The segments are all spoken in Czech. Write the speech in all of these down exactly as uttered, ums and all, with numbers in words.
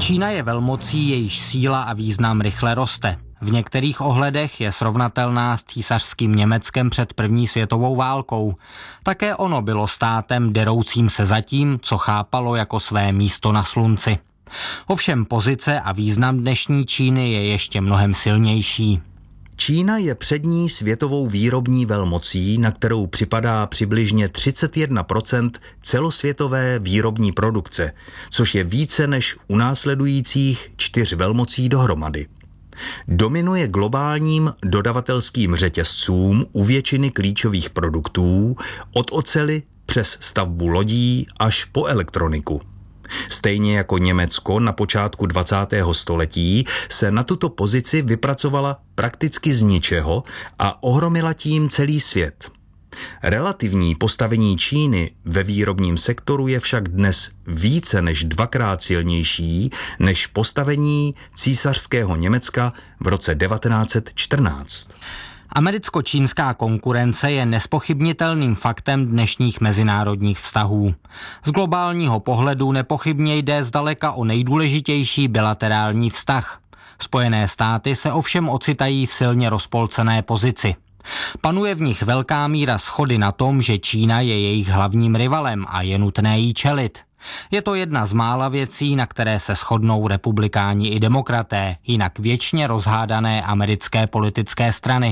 Čína je velmocí, jejíž síla a význam rychle roste. V některých ohledech je srovnatelná s císařským Německem před první světovou válkou. Také ono bylo státem deroucím se za tím, co chápalo jako své místo na slunci. Ovšem pozice a význam dnešní Číny je ještě mnohem silnější. Čína je přední světovou výrobní velmocí, na kterou připadá přibližně třicet jedna procent celosvětové výrobní produkce, což je více než u následujících čtyř velmocí dohromady. Dominuje globálním dodavatelským řetězcům u většiny klíčových produktů, od oceli přes stavbu lodí až po elektroniku. Stejně jako Německo na počátku dvacátého století se na tuto pozici vypracovala prakticky z ničeho a ohromila tím celý svět. Relativní postavení Číny ve výrobním sektoru je však dnes více než dvakrát silnější než postavení císařského Německa v roce devatenáct set čtrnáct. Americko-čínská konkurence je nespochybnitelným faktem dnešních mezinárodních vztahů. Z globálního pohledu nepochybně jde zdaleka o nejdůležitější bilaterální vztah. Spojené státy se ovšem ocitají v silně rozpolcené pozici. Panuje v nich velká míra shody na tom, že Čína je jejich hlavním rivalem a je nutné jí čelit. Je to jedna z mála věcí, na které se shodnou republikáni i demokraté, jinak věčně rozhádané americké politické strany.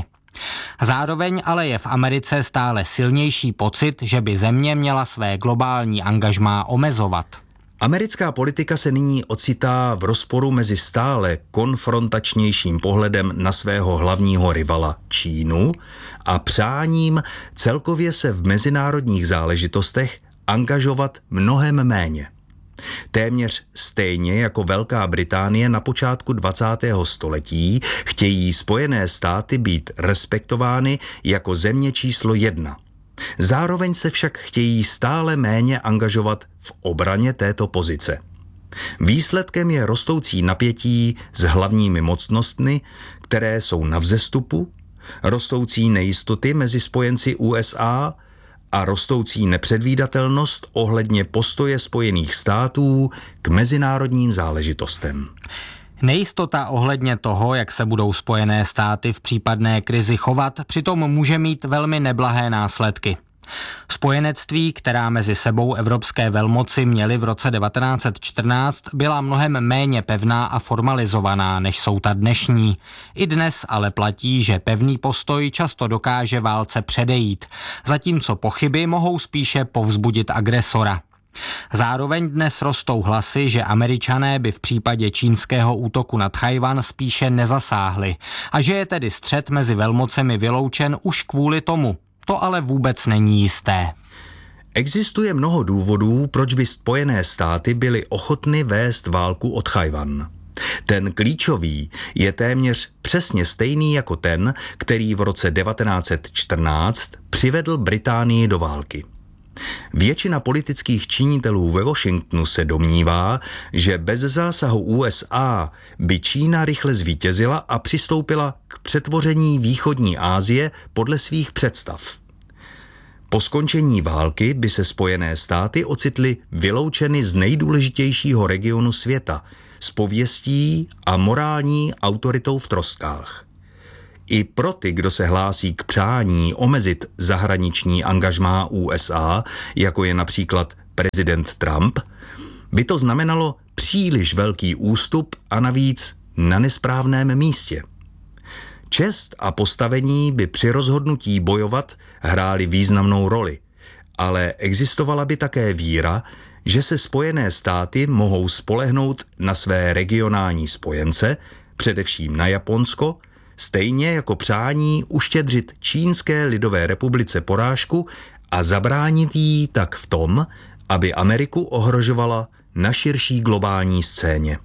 Zároveň ale je v Americe stále silnější pocit, že by země měla své globální angažmá omezovat. Americká politika se nyní ocitá v rozporu mezi stále konfrontačnějším pohledem na svého hlavního rivala Čínu a přáním celkově se v mezinárodních záležitostech angažovat mnohem méně. Téměř stejně jako Velká Británie na počátku dvacátého století chtějí Spojené státy být respektovány jako země číslo jedna. Zároveň se však chtějí stále méně angažovat v obraně této pozice. Výsledkem je rostoucí napětí s hlavními mocnostmi, které jsou na vzestupu, rostoucí nejistoty mezi spojenci U S A a rostoucí nepředvídatelnost ohledně postoje Spojených států k mezinárodním záležitostem. Nejistota ohledně toho, jak se budou Spojené státy v případné krizi chovat, přitom může mít velmi neblahé následky. Spojenectví, která mezi sebou evropské velmoci měly v roce devatenáct set čtrnáct, byla mnohem méně pevná a formalizovaná, než jsou ta dnešní. I dnes ale platí, že pevný postoj často dokáže válce předejít, zatímco pochyby mohou spíše povzbudit agresora. Zároveň dnes rostou hlasy, že Američané by v případě čínského útoku na Tchaj-wan spíše nezasáhli a že je tedy střet mezi velmocemi vyloučen už kvůli tomu. To ale vůbec není jisté. Existuje mnoho důvodů, proč by Spojené státy byly ochotny vést válku o Tchaj-wan. Ten klíčový je téměř přesně stejný jako ten, který v roce devatenáct set čtrnáct přivedl Británii do války. Většina politických činitelů ve Washingtonu se domnívá, že bez zásahu U S A by Čína rychle zvítězila a přistoupila k přetvoření východní Asie podle svých představ. Po skončení války by se Spojené státy ocitly vyloučeny z nejdůležitějšího regionu světa, s pověstí a morální autoritou v troskách. I pro ty, kdo se hlásí k přání omezit zahraniční angažmá U S A, jako je například prezident Trump, by to znamenalo příliš velký ústup a navíc na nesprávném místě. Čest a postavení by při rozhodnutí bojovat hrály významnou roli, ale existovala by také víra, že se Spojené státy mohou spolehnout na své regionální spojence, především na Japonsko, stejně jako přání uštědřit Čínské lidové republice porážku a zabránit jí tak v tom, aby Ameriku ohrožovala na širší globální scéně.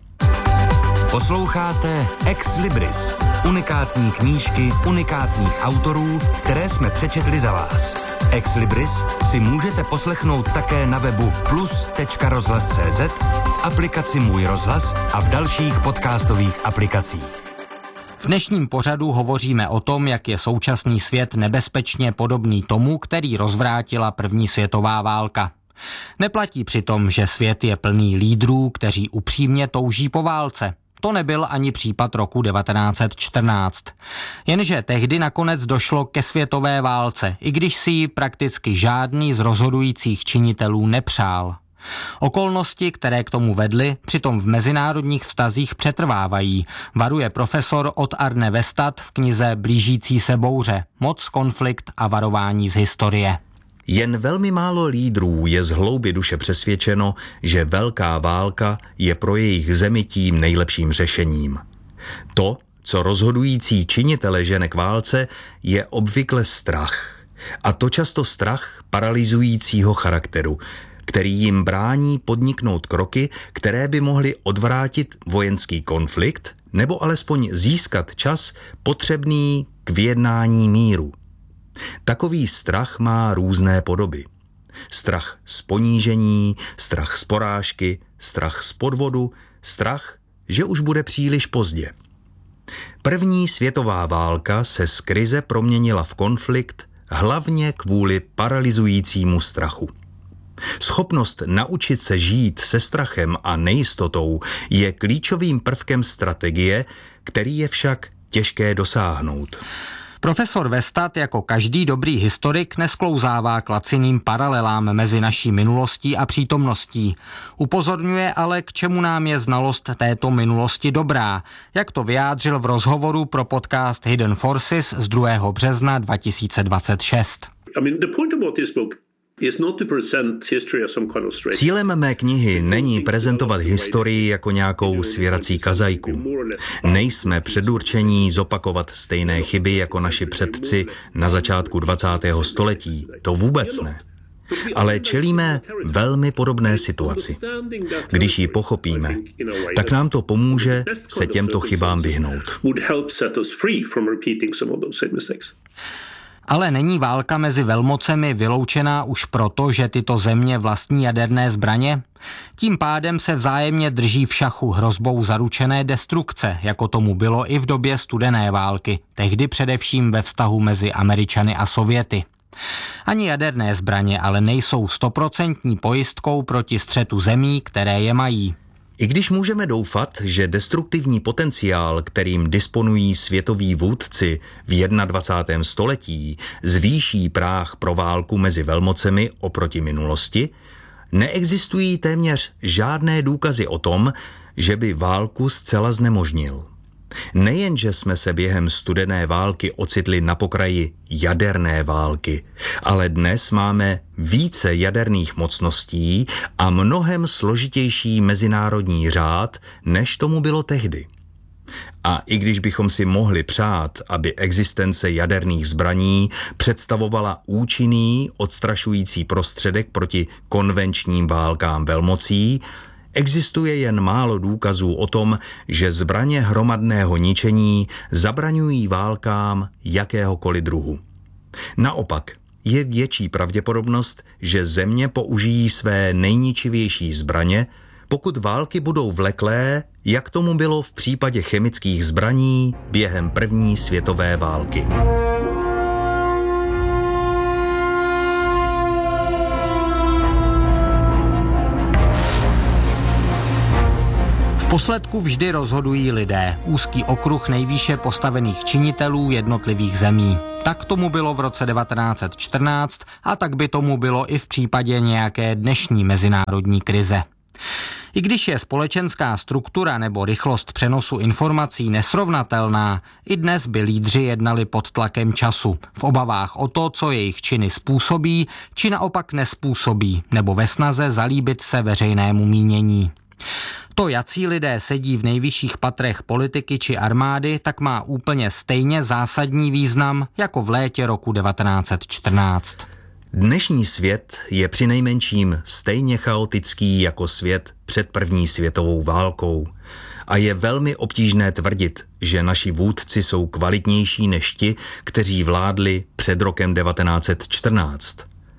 Posloucháte Ex Libris, unikátní knížky unikátních autorů, které jsme přečetli za vás. Ex Libris si můžete poslechnout také na webu plus tečka rozhlas tečka cé zet, v aplikaci Můj rozhlas a v dalších podcastových aplikacích. V dnešním pořadu hovoříme o tom, jak je současný svět nebezpečně podobný tomu, který rozvrátila první světová válka. Neplatí přitom, že svět je plný lídrů, kteří upřímně touží po válce. To nebyl ani případ roku devatenáct set čtrnáct. Jenže tehdy nakonec došlo ke světové válce, i když si ji prakticky žádný z rozhodujících činitelů nepřál. Okolnosti, které k tomu vedly, přitom v mezinárodních vztazích přetrvávají, varuje profesor Odd Arne Westad v knize Blížící se bouře, moc, konflikt a varování z historie. Jen velmi málo lídrů je z hloubi duše přesvědčeno, že velká válka je pro jejich zemi tím nejlepším řešením. To, co rozhodující činitele žene k válce, je obvykle strach. A to často strach paralyzujícího charakteru, který jim brání podniknout kroky, které by mohly odvrátit vojenský konflikt nebo alespoň získat čas potřebný k vyjednání míru. Takový strach má různé podoby. Strach z ponížení, strach z porážky, strach z podvodu, strach, že už bude příliš pozdě. První světová válka se z krize proměnila v konflikt hlavně kvůli paralyzujícímu strachu. Schopnost naučit se žít se strachem a nejistotou je klíčovým prvkem strategie, který je však těžké dosáhnout. Profesor Westad jako každý dobrý historik nesklouzává k laciným paralelám mezi naší minulostí a přítomností. Upozorňuje ale, k čemu nám je znalost této minulosti dobrá, jak to vyjádřil v rozhovoru pro podcast Hidden Forces z druhého března dva tisíce dvacet šest. I mean, the point about this book is not to present history as some kind of straight. Cílem mé knihy není prezentovat historii jako nějakou svěrací kazajku. Nejsme předurčení zopakovat stejné chyby jako naši předci na začátku dvacátého století. To vůbec ne. Ale čelíme velmi podobné situaci. Když ji pochopíme, tak nám to pomůže se těmto chybám vyhnout. Ale není válka mezi velmocemi vyloučená už proto, že tyto země vlastní jaderné zbraně? Tím pádem se vzájemně drží v šachu hrozbou zaručené destrukce, jako tomu bylo i v době studené války, tehdy především ve vztahu mezi Američany a Sověty. Ani jaderné zbraně ale nejsou stoprocentní pojistkou proti střetu zemí, které je mají. I když můžeme doufat, že destruktivní potenciál, kterým disponují světoví vůdci v dvacátém prvním století, zvýší práh pro válku mezi velmocemi oproti minulosti, neexistují téměř žádné důkazy o tom, že by válku zcela znemožnil. Nejenže jsme se během studené války ocitli na pokraji jaderné války, ale dnes máme více jaderných mocností a mnohem složitější mezinárodní řád, než tomu bylo tehdy. A i když bychom si mohli přát, aby existence jaderných zbraní představovala účinný, odstrašující prostředek proti konvenčním válkám velmocí, existuje jen málo důkazů o tom, že zbraně hromadného ničení zabraňují válkám jakéhokoliv druhu. Naopak, je větší pravděpodobnost, že země použijí své nejničivější zbraně, pokud války budou vleklé, jak tomu bylo v případě chemických zbraní během první světové války. V posledku vždy rozhodují lidé, úzký okruh nejvýše postavených činitelů jednotlivých zemí. Tak tomu bylo v roce devatenáct set čtrnáct a tak by tomu bylo i v případě nějaké dnešní mezinárodní krize. I když je společenská struktura nebo rychlost přenosu informací nesrovnatelná, i dnes by lídři jednali pod tlakem času, v obavách o to, co jejich činy způsobí, či naopak nespůsobí, nebo ve snaze zalíbit se veřejnému mínění. To, jací lidé sedí v nejvyšších patrech politiky či armády, tak má úplně stejně zásadní význam jako v létě roku devatenáct set čtrnáct. Dnešní svět je přinejmenším stejně chaotický jako svět před první světovou válkou a je velmi obtížné tvrdit, že naši vůdci jsou kvalitnější než ti, kteří vládli před rokem devatenáct set čtrnáct.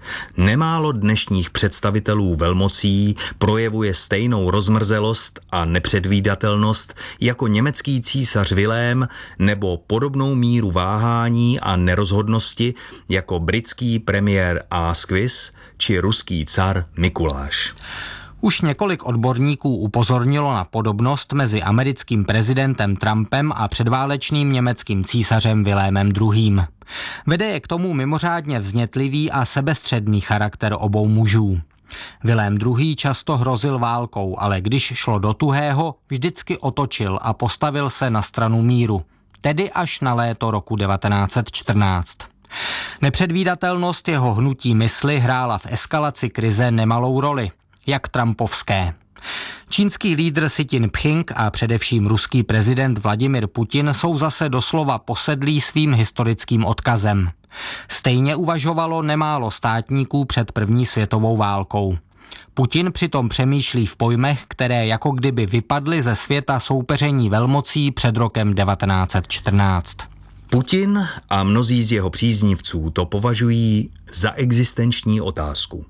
Nemálo dnešních představitelů velmocí projevuje stejnou rozmrzelost a nepředvídatelnost jako německý císař Vilém nebo podobnou míru váhání a nerozhodnosti jako britský premiér Asquith či ruský car Mikuláš. Už několik odborníků upozornilo na podobnost mezi americkým prezidentem Trumpem a předválečným německým císařem Vilémem druhým. Vede je k tomu mimořádně vznětlivý a sebestředný charakter obou mužů. Vilém druhý často hrozil válkou, ale když šlo do tuhého, vždycky otočil a postavil se na stranu míru, tedy až na léto roku devatenáct set čtrnáct. Nepředvídatelnost jeho hnutí mysli hrála v eskalaci krize nemalou roli, jak trumpovské. Čínský lídr Si Jinping a především ruský prezident Vladimir Putin jsou zase doslova posedlí svým historickým odkazem. Stejně uvažovalo nemálo státníků před první světovou válkou. Putin přitom přemýšlí v pojmech, které jako kdyby vypadly ze světa soupeření velmocí před rokem devatenáct set čtrnáct. Putin a mnozí z jeho příznivců to považují za existenční otázku.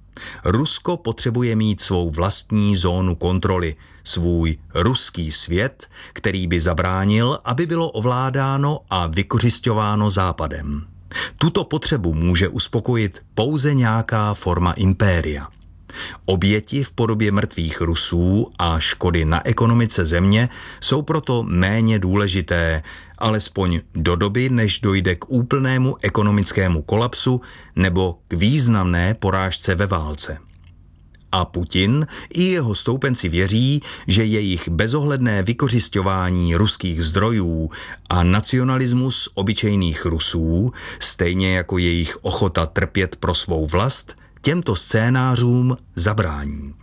Rusko potřebuje mít svou vlastní zónu kontroly, svůj ruský svět, který by zabránil, aby bylo ovládáno a vykořisťováno Západem. Tuto potřebu může uspokojit pouze nějaká forma impéria. Oběti v podobě mrtvých Rusů a škody na ekonomice země jsou proto méně důležité, alespoň do doby, než dojde k úplnému ekonomickému kolapsu nebo k významné porážce ve válce. A Putin i jeho stoupenci věří, že jejich bezohledné vykořisťování ruských zdrojů a nacionalismus obyčejných Rusů, stejně jako jejich ochota trpět pro svou vlast, těmto scénářům zabrání.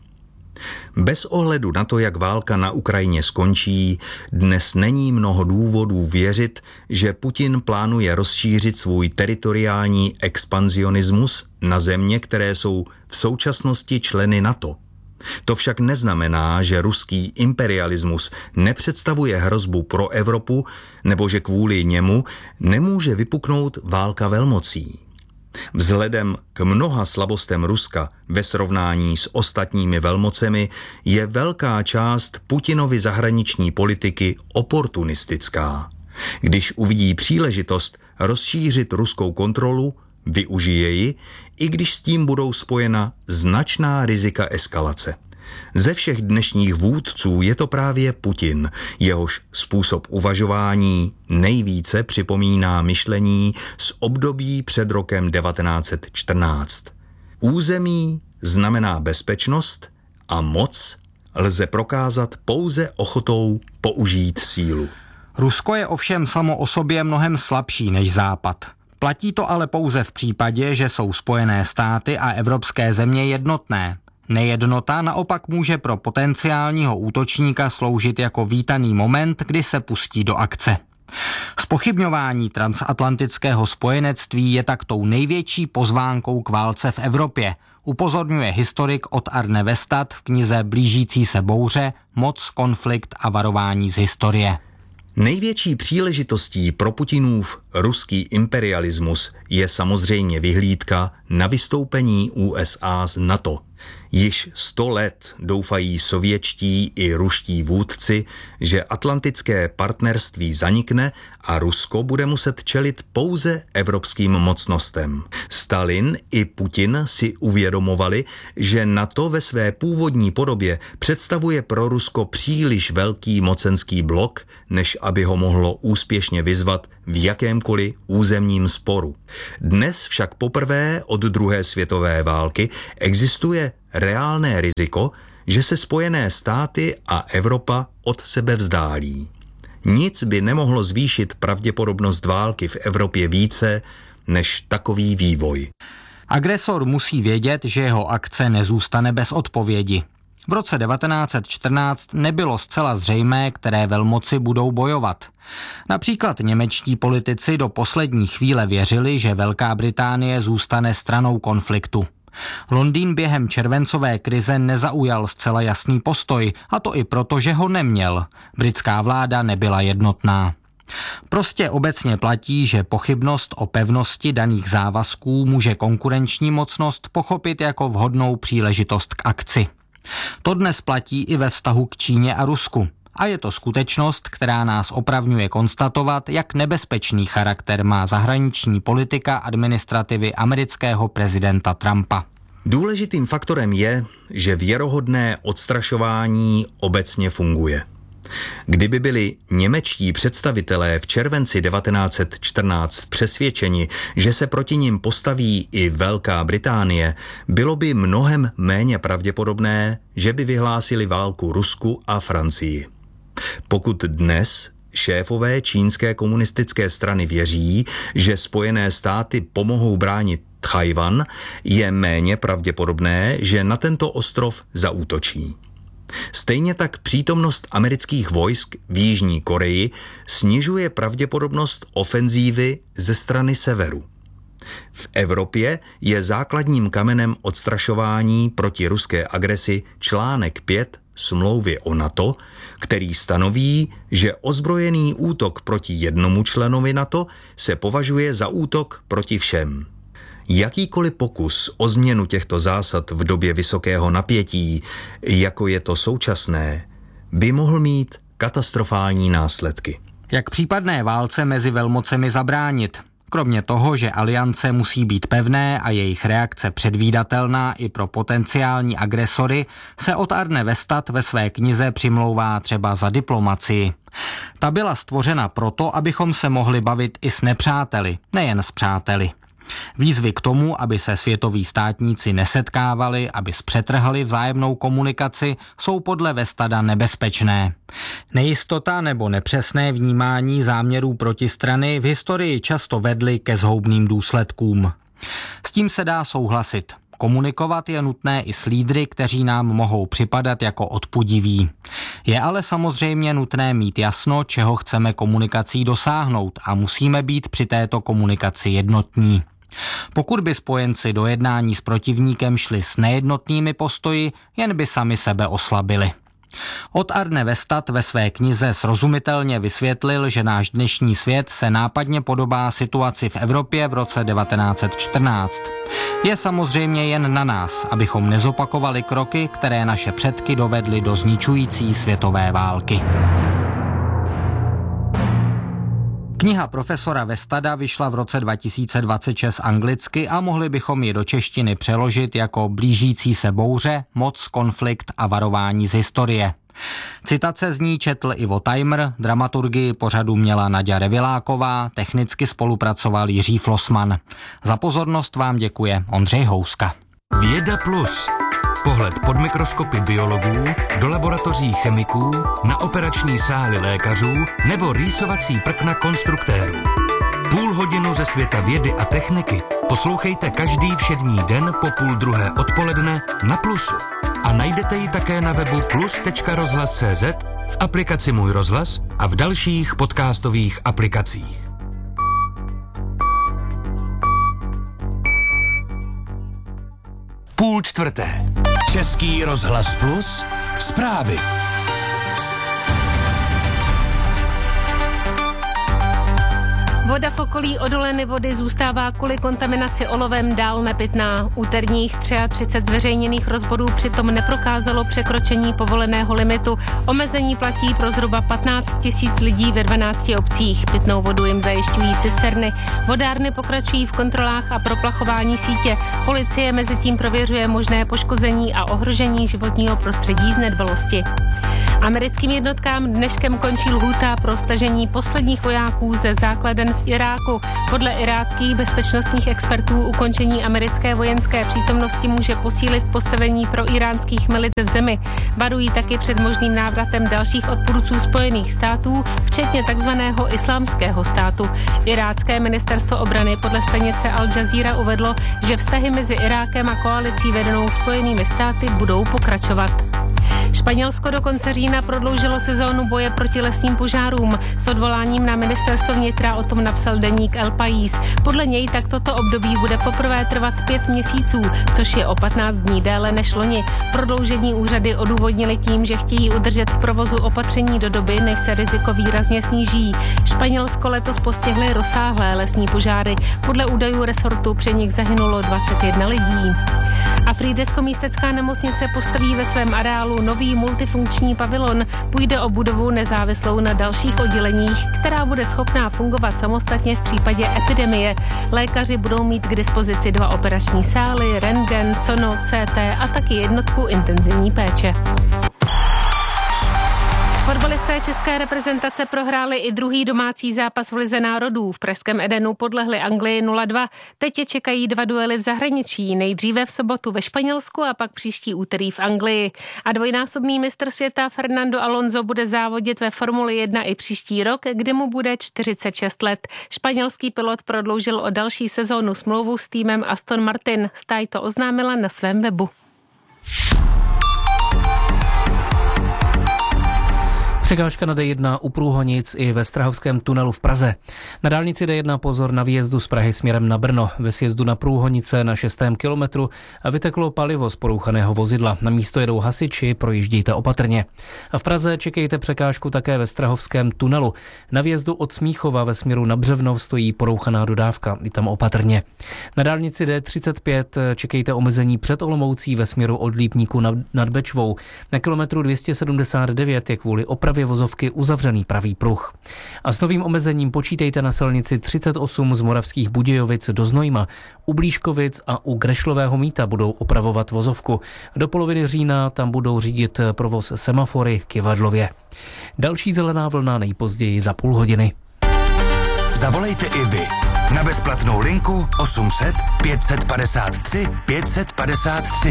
Bez ohledu na to, jak válka na Ukrajině skončí, dnes není mnoho důvodů věřit, že Putin plánuje rozšířit svůj teritoriální expanzionismus na země, které jsou v současnosti členy NATO. To však neznamená, že ruský imperialismus nepředstavuje hrozbu pro Evropu nebo že kvůli němu nemůže vypuknout válka velmocí. Vzhledem k mnoha slabostem Ruska ve srovnání s ostatními velmocemi je velká část Putinovy zahraniční politiky oportunistická. Když uvidí příležitost rozšířit ruskou kontrolu, využije ji, i když s tím budou spojena značná rizika eskalace. Ze všech dnešních vůdců je to právě Putin, jehož způsob uvažování nejvíce připomíná myšlení z období před rokem devatenáct set čtrnáct. Území znamená bezpečnost a moc lze prokázat pouze ochotou použít sílu. Rusko je ovšem samo o sobě mnohem slabší než Západ. Platí to ale pouze v případě, že jsou Spojené státy a evropské země jednotné. Nejednota naopak může pro potenciálního útočníka sloužit jako vítaný moment, kdy se pustí do akce. Zpochybňování transatlantického spojenectví je tak tou největší pozvánkou k válce v Evropě, upozorňuje historik od Arne Westad v knize Blížící se bouře, moc, konflikt a varování z historie. Největší příležitostí pro Putinův ruský imperialismus je samozřejmě vyhlídka na vystoupení U S A z NATO. Již sto let doufají sovětští i ruští vůdci, že atlantické partnerství zanikne a Rusko bude muset čelit pouze evropským mocnostem. Stalin i Putin si uvědomovali, že NATO ve své původní podobě představuje pro Rusko příliš velký mocenský blok, než aby ho mohlo úspěšně vyzvat v jakémkoliv územním sporu. Dnes však poprvé od druhé světové války existuje reálné riziko, že se Spojené státy a Evropa od sebe vzdálí. Nic by nemohlo zvýšit pravděpodobnost války v Evropě více než takový vývoj. Agresor musí vědět, že jeho akce nezůstane bez odpovědi. V roce devatenáct set čtrnáct nebylo zcela zřejmé, které velmoci budou bojovat. Například němečtí politici do poslední chvíle věřili, že Velká Británie zůstane stranou konfliktu. Londýn během červencové krize nezaujal zcela jasný postoj, a to i proto, že ho neměl. Britská vláda nebyla jednotná. Prostě obecně platí, že pochybnost o pevnosti daných závazků může konkurenční mocnost pochopit jako vhodnou příležitost k akci. To dnes platí i ve vztahu k Číně a Rusku. A je to skutečnost, která nás opravňuje konstatovat, jak nebezpečný charakter má zahraniční politika administrativy amerického prezidenta Trumpa. Důležitým faktorem je, že věrohodné odstrašování obecně funguje. Kdyby byli němečtí představitelé v červenci devatenáct set čtrnáct přesvědčeni, že se proti nim postaví i Velká Británie, bylo by mnohem méně pravděpodobné, že by vyhlásili válku Rusku a Francii. Pokud dnes šéfové čínské komunistické strany věří, že Spojené státy pomohou bránit Tchaj-wan, je méně pravděpodobné, že na tento ostrov zaútočí. Stejně tak přítomnost amerických vojsk v Jižní Koreji snižuje pravděpodobnost ofenzívy ze strany severu. V Evropě je základním kamenem odstrašování proti ruské agresi článek pět smlouvy o NATO, který stanoví, že ozbrojený útok proti jednomu členovi NATO se považuje za útok proti všem. Jakýkoliv pokus o změnu těchto zásad v době vysokého napětí, jako je to současné, by mohl mít katastrofální následky. Jak případné válce mezi velmocemi zabránit? Kromě toho, že aliance musí být pevné a jejich reakce předvídatelná i pro potenciální agresory, se od Arne Westat ve své knize přimlouvá třeba za diplomacii. Ta byla stvořena proto, abychom se mohli bavit i s nepřáteli, nejen s přáteli. Výzvy k tomu, aby se světoví státníci nesetkávali, aby zpřetrhali vzájemnou komunikaci, jsou podle Westada nebezpečné. Nejistota nebo nepřesné vnímání záměrů protistrany v historii často vedly ke zhoubným důsledkům. S tím se dá souhlasit. Komunikovat je nutné i s lídry, kteří nám mohou připadat jako odpudiví. Je ale samozřejmě nutné mít jasno, čeho chceme komunikací dosáhnout a musíme být při této komunikaci jednotní. Pokud by spojenci do jednání s protivníkem šli s nejednotnými postoji, jen by sami sebe oslabili. Od Arne Westat ve své knize srozumitelně vysvětlil, že náš dnešní svět se nápadně podobá situaci v Evropě v roce devatenáct set čtrnáct. Je samozřejmě jen na nás, abychom nezopakovali kroky, které naše předky dovedly do zničující světové války. Kniha profesora Westada vyšla v roce dva tisíce dvacet šest anglicky a mohli bychom ji do češtiny přeložit jako Blížící se bouře, moc, konflikt a varování z historie. Citace z ní četl Ivo Tajmr, dramaturgii pořadu měla Naďa Reviláková, technicky spolupracoval Jiří Flossman. Za pozornost vám děkuje Ondřej Houska. Věda plus. Pohled pod mikroskopy biologů, do laboratoří chemiků, na operační sály lékařů nebo rýsovací prkna konstruktérů. Půl hodinu ze světa vědy a techniky poslouchejte každý všední den po půl druhé odpoledne na Plusu. A najdete ji také na webu plus tečka rozhlas tečka cé zet, v aplikaci Můj rozhlas a v dalších podcastových aplikacích. Půl čtvrté. Český rozhlas Plus. Zprávy. Voda v okolí odoleny vody zůstává kvůli kontaminaci olovem dál nepitná. Úterních třicet tři zveřejněných rozborů přitom neprokázalo překročení povoleného limitu. Omezení platí pro zhruba patnáct tisíc lidí ve dvanácti obcích. Pitnou vodu jim zajišťují cisterny. Vodárny pokračují v kontrolách a proplachování sítě. Policie mezitím prověřuje možné poškození a ohrožení životního prostředí z nedbalosti. Americkým jednotkám dneškem končí lhůta pro stažení posledních vojáků ze základen v Iráku. Podle iráckých bezpečnostních expertů ukončení americké vojenské přítomnosti může posílit postavení pro iránských milic v zemi. Varují taky před možným návratem dalších odpůrců Spojených států, včetně takzvaného islámského státu. Irácké ministerstvo obrany podle stanice Al Jazeera uvedlo, že vztahy mezi Irákem a koalicí vedenou Spojenými státy budou pokračovat. Španělsko do konce října prodloužilo sezónu boje proti lesním požárům. S odvoláním na ministerstvo vnitra o tom napsal deník El País. Podle něj tak toto období bude poprvé trvat pět měsíců, což je o patnáct dní déle než loni. Prodloužení úřady odůvodnili tím, že chtějí udržet v provozu opatření do doby, než se riziko výrazně sníží. Španělsko letos postihly rozsáhlé lesní požáry. Podle údajů resortu při nich zahynulo dvacet jedna lidí. A Frýdecko-místecká nemocnice postaví ve svém areálu nový multifunkční pavilon. Půjde o budovu nezávislou na dalších odděleních, která bude schopná fungovat samostatně v případě epidemie. Lékaři budou mít k dispozici dva operační sály, rentgen, sono, C T a taky jednotku intenzivní péče. Fotbalisté české reprezentace prohráli i druhý domácí zápas v Lize národů. V pražském Edenu podlehli Anglii nula dva. Teď je čekají dva duely v zahraničí. Nejdříve v sobotu ve Španělsku a pak příští úterý v Anglii. A dvojnásobný mistr světa Fernando Alonso bude závodit ve Formuli jedna i příští rok, kde mu bude čtyřicet šest let. Španělský pilot prodloužil o další sezónu smlouvu s týmem Aston Martin. Stáj to oznámila na svém webu. Překážka na D jedna u Průhonic i ve Strahovském tunelu v Praze. Na dálnici D jedna pozor na výjezdu z Prahy směrem na Brno. Ve sjezdu na Průhonice na šestém kilometru vyteklo palivo z porouchaného vozidla. Na místo jedou hasiči, projíždějte opatrně. A v Praze čekejte překážku také ve Strahovském tunelu. Na výjezdu od Smíchova ve směru na Břevnov stojí porouchaná dodávka. I tam opatrně. Na dálnici D třicet pět čekejte omezení před Olomoucí ve směru od Lípníku nad Bečvou. Na kilometru dvě stě sedmdesát devět je kvůli opravě vozovky uzavřený pravý pruh. A s novým omezením počítejte na silnici třicet osm z Moravských Budějovic do Znojma. U Blížkovic a u Grešlového mýta budou opravovat vozovku. Do poloviny října tam budou řídit provoz semafory Kivadlově. Další zelená vlna nejpozději za půl hodiny. Zavolejte i vy na bezplatnou linku osm set pět set padesát tři pět set padesát tři.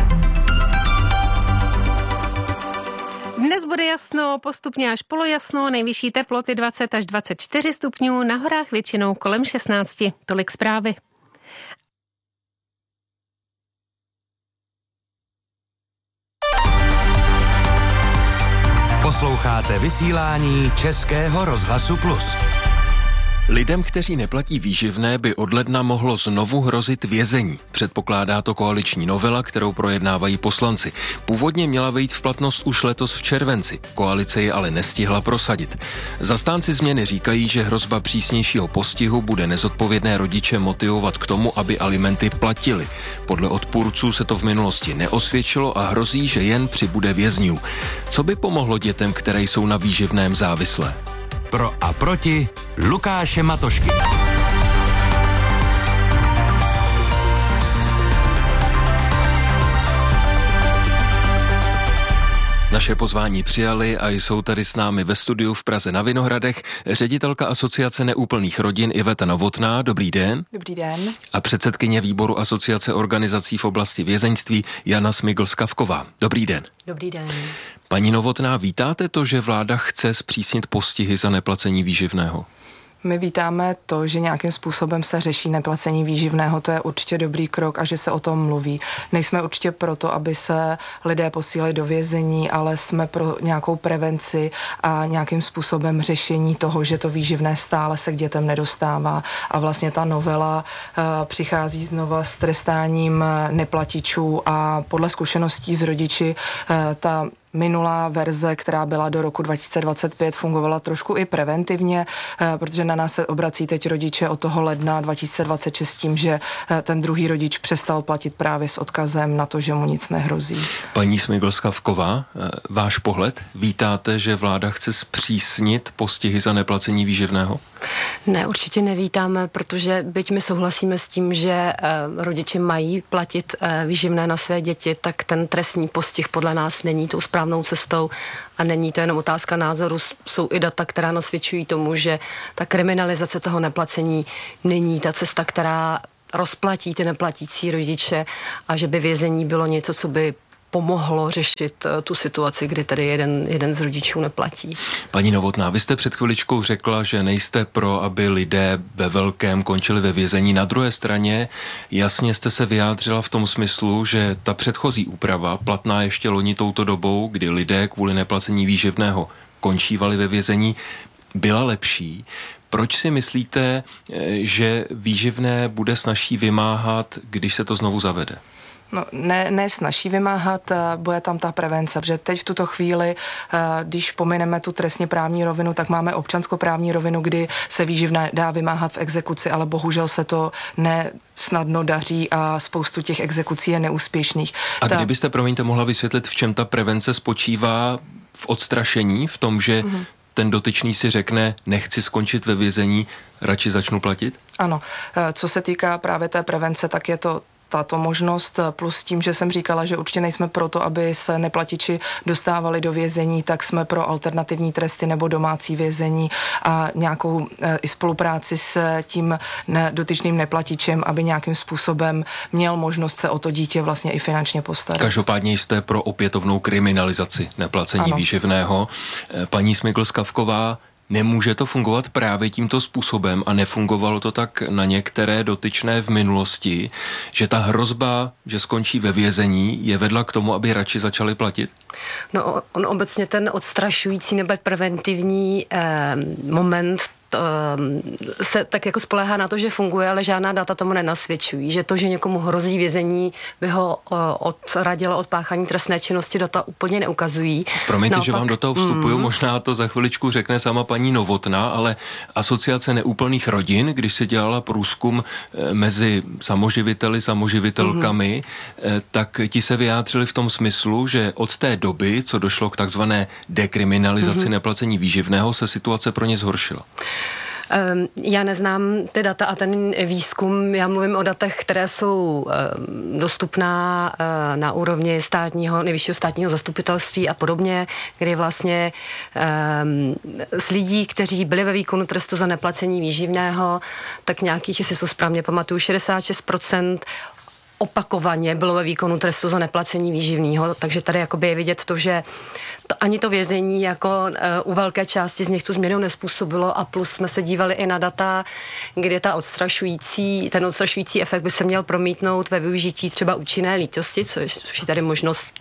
Dnes bude jasno, postupně až polojasno, nejvyšší teploty dvacet až dvacet čtyři stupňů, na horách většinou kolem šestnáct. Tolik zprávy. Posloucháte vysílání Českého rozhlasu Plus. Lidem, kteří neplatí výživné, by od ledna mohlo znovu hrozit vězení. Předpokládá to koaliční novela, kterou projednávají poslanci. Původně měla vejít v platnost už letos v červenci. Koalice ji ale nestihla prosadit. Zastánci změny říkají, že hrozba přísnějšího postihu bude nezodpovědné rodiče motivovat k tomu, aby alimenty platili. Podle odpůrců se to v minulosti neosvědčilo a hrozí, že jen přibude vězňů. Co by pomohlo dětem, které jsou na výživném závislé? Pro a proti Lukáše Matošky. Naše pozvání přijali a jsou tady s námi ve studiu v Praze na Vinohradech ředitelka Asociace neúplných rodin Iveta Novotná. Dobrý den. Dobrý den. A předsedkyně výboru Asociace organizací v oblasti vězeňství Jana Smigl-Skavková. Dobrý den. Dobrý den. Paní Novotná, vítáte to, že vláda chce zpřísnit postihy za neplacení výživného? My vítáme to, že nějakým způsobem se řeší neplacení výživného, to je určitě dobrý krok a že se o tom mluví. Nejsme určitě proto, aby se lidé posílali do vězení, ale jsme pro nějakou prevenci a nějakým způsobem řešení toho, že to výživné stále se k dětem nedostává. A vlastně ta novela uh, přichází znova s trestáním neplatičů a podle zkušeností z rodiči uh, ta minulá verze, která byla do roku dva tisíce dvacet pět, fungovala trošku i preventivně, protože na nás se obrací teď rodiče od toho ledna dva tisíce dvacet šest tím, že ten druhý rodič přestal platit právě s odkazem na to, že mu nic nehrozí. Paní Smigl-Skavková, váš pohled, vítáte, že vláda chce zpřísnit postihy za neplacení výživného? Ne, určitě nevítáme, protože byť my souhlasíme s tím, že rodiče mají platit výživné na své děti, tak ten trestní postih podle nás není tou správnou cestou a není to jenom otázka názoru. Jsou i data, která nasvědčují tomu, že ta kriminalizace toho neplacení není ta cesta, která rozplatí ty neplatící rodiče a že by vězení bylo něco, co by pomohlo řešit tu situaci, kdy tady jeden, jeden z rodičů neplatí. Paní Novotná, vy jste před chviličkou řekla, že nejste pro, aby lidé ve velkém končili ve vězení. Na druhé straně jasně jste se vyjádřila v tom smyslu, že ta předchozí úprava, platná ještě loni touto dobou, kdy lidé kvůli neplacení výživného končívali ve vězení, byla lepší. Proč si myslíte, že výživné bude snazší vymáhat, když se to znovu zavede? No, ne, ne snaží vymáhat, bude tam ta prevence, protože teď v tuto chvíli, když pomineme tu trestně právní rovinu, tak máme občanskoprávní rovinu, kdy se výživné dá vymáhat v exekuci, ale bohužel se to ne snadno daří a spoustu těch exekucí je neúspěšných. A ta... kdybyste, promiňte, mohla vysvětlit, v čem ta prevence spočívá? V odstrašení, v tom, že mm-hmm. ten dotyčný si řekne, nechci skončit ve vězení, radši začnu platit? Ano, co se týká právě té prevence, tak je to tato možnost, plus tím, že jsem říkala, že určitě nejsme proto, aby se neplatiči dostávali do vězení, tak jsme pro alternativní tresty nebo domácí vězení a nějakou e, i spolupráci s tím ne, dotyčným neplatičem, aby nějakým způsobem měl možnost se o to dítě vlastně i finančně postarat. Každopádně jste pro opětovnou kriminalizaci neplacení ano. výživného. Paní Smigl-Skavková, nemůže to fungovat právě tímto způsobem a nefungovalo to tak na některé dotyčné v minulosti, že ta hrozba, že skončí ve vězení, je vedla k tomu, aby radši začali platit? No, on obecně ten odstrašující nebo preventivní eh, moment se tak jako spoléhá na to, že funguje, ale žádná data tomu nenasvědčují. Že to, že někomu hrozí vězení, by ho odradilo od páchání trestné činnosti, data úplně neukazují. Promiňte, Naopak, že vám do toho vstupuju, mm, možná to za chviličku řekne sama paní Novotná, ale Asociace neúplných rodin, když se dělala průzkum mezi samoživiteli, samoživitelkami, mm. tak ti se vyjádřili v tom smyslu, že od té doby, co došlo k takzvané dekriminalizaci mm. neplacení výživného, se situace pro ně zhoršila. Já neznám ty data a ten výzkum, já mluvím o datech, které jsou dostupná na úrovni státního, nejvyššího státního zastupitelství a podobně, kdy vlastně z lidí, kteří byli ve výkonu trestu za neplacení výživného, tak nějakých, jestli to správně pamatuju, šedesát šest procent opakovaně bylo ve výkonu trestu za neplacení výživného, takže tady jakoby je vidět to, že to, ani to vězení jako uh, u velké části z nich tu změnu nespůsobilo a plus jsme se dívali i na data, kde ta odstrašující, ten odstrašující efekt by se měl promítnout ve využití třeba účinné lítosti, což, což je tady možnost,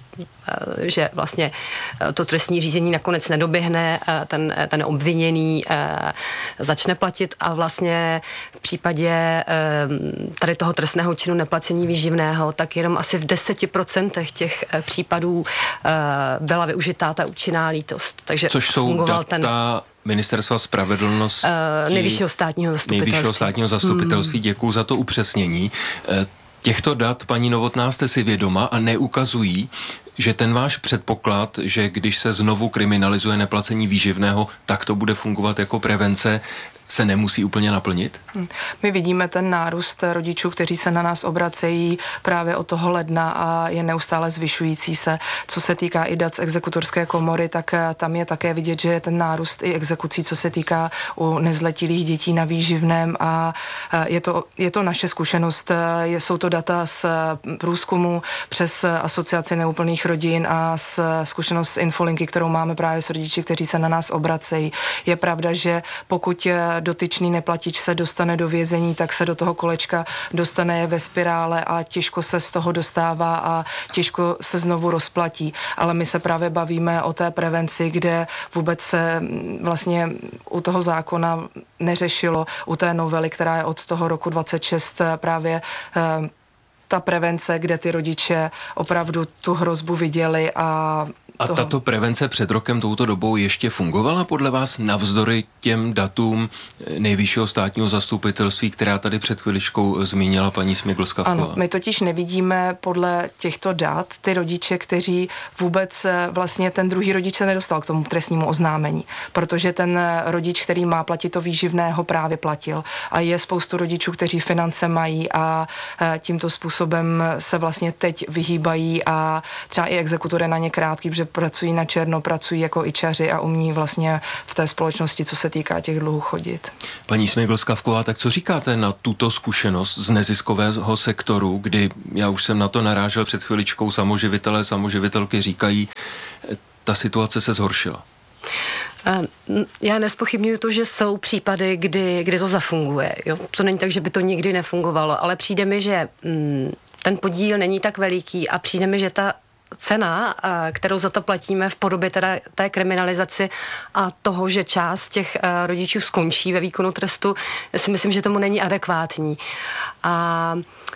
že vlastně to trestní řízení nakonec nedoběhne, ten, ten obviněný začne platit a vlastně v případě tady toho trestného činu neplacení výživného, tak jenom asi v deseti procentech těch případů byla využitá ta účinná lítost. Takže což jsou data ten, Ministerstva spravedlnosti, nejvyššího státního zastupitelství. Nejvyššího státního zastupitelství. Hmm. Děkuju za to upřesnění. Těchto dat, paní Novotná, jste si vědoma a neukazují, že ten váš předpoklad, že když se znovu kriminalizuje neplacení výživného, tak to bude fungovat jako prevence, se nemusí úplně naplnit? My vidíme ten nárůst rodičů, kteří se na nás obracejí právě od toho ledna a je neustále zvyšující se. Co se týká i dat z exekutorské komory, tak tam je také vidět, že je ten nárůst i exekucí, co se týká u nezletilých dětí na výživném a je to, je to naše zkušenost. Jsou to data z průzkumu přes Asociaci neúplných rodin a z zkušenost z Infolinky, kterou máme právě s rodiči, kteří se na nás obracejí. Je pravda, že pokud dotyčný neplatič se dostane do vězení, tak se do toho kolečka dostane ve spirále a těžko se z toho dostává a těžko se znovu rozplatí. Ale my se právě bavíme o té prevenci, kde vůbec se vlastně u toho zákona neřešilo, u té novely, která je od toho roku dvacet šest právě ta prevence, kde ty rodiče opravdu tu hrozbu viděli a A toho. Tato prevence před rokem touto dobou ještě fungovala podle vás navzdory těm datům nejvyššího státního zastupitelství, která tady před chviličkou zmínila paní Smigl-Skavková? Ano, my totiž nevidíme podle těchto dat ty rodiče, kteří vůbec vlastně ten druhý rodič se nedostal k tomu trestnímu oznámení, protože ten rodič, který má platit to výživné, ho právě platil. A je spoustu rodičů, kteří finance mají a tímto způsobem se vlastně teď vyhýbají a třeba i exekutor je na ně krátký, protože pracují na černo, pracují jako ičaři a umí vlastně v té společnosti, co se týká těch dluhů, chodit. Paní Smejgl-Skavková, tak co říkáte na tuto zkušenost z neziskového sektoru, kdy já už jsem na to narážel před chviličkou, samoživitelé, samoživitelky říkají, ta situace se zhoršila? Já nespochybnuju to, že jsou případy, kdy, kdy to zafunguje. Jo? To není tak, že by to nikdy nefungovalo, ale přijde mi, že mm, ten podíl není tak veliký a přijde mi, že ta cena, kterou za to platíme v podobě teda té kriminalizaci a toho, že část těch rodičů skončí ve výkonu trestu, si myslím, že tomu není adekvátní. A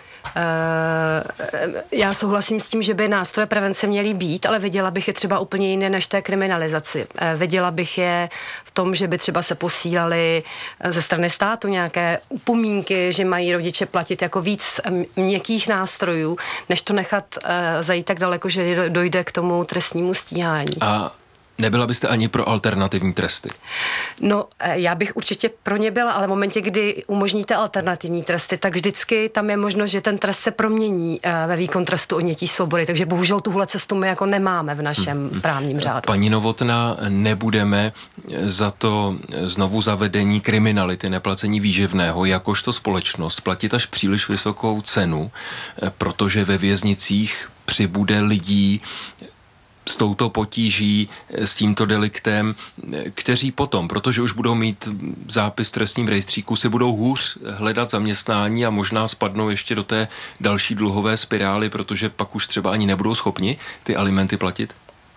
já souhlasím s tím, že by nástroje prevence měly být, ale viděla bych je třeba úplně jiné než té kriminalizaci. Viděla bych je v tom, že by třeba se posílaly ze strany státu nějaké upomínky, že mají rodiče platit jako víc měkkých nástrojů, než to nechat zajít tak daleko, že dojde k tomu trestnímu stíhání. A nebyla byste ani pro alternativní tresty? No, já bych určitě pro ně byla, ale v momentě, kdy umožníte alternativní tresty, tak vždycky tam je možnost, že ten trest se promění ve výkon trestu odnětí svobody, takže bohužel tuhle cestu my jako nemáme v našem hmm. právním řádu. Paní Novotná, nebudeme za to znovu zavedení kriminality, neplacení výživného, jakožto společnost platit až příliš vysokou cenu, protože ve věznicích přibude lidí s touto potíží, s tímto deliktem, kteří potom, protože už budou mít zápis v trestním rejstříku, si budou hůř hledat zaměstnání a možná spadnou ještě do té další dluhové spirály, protože pak už třeba ani nebudou schopni ty alimenty platit?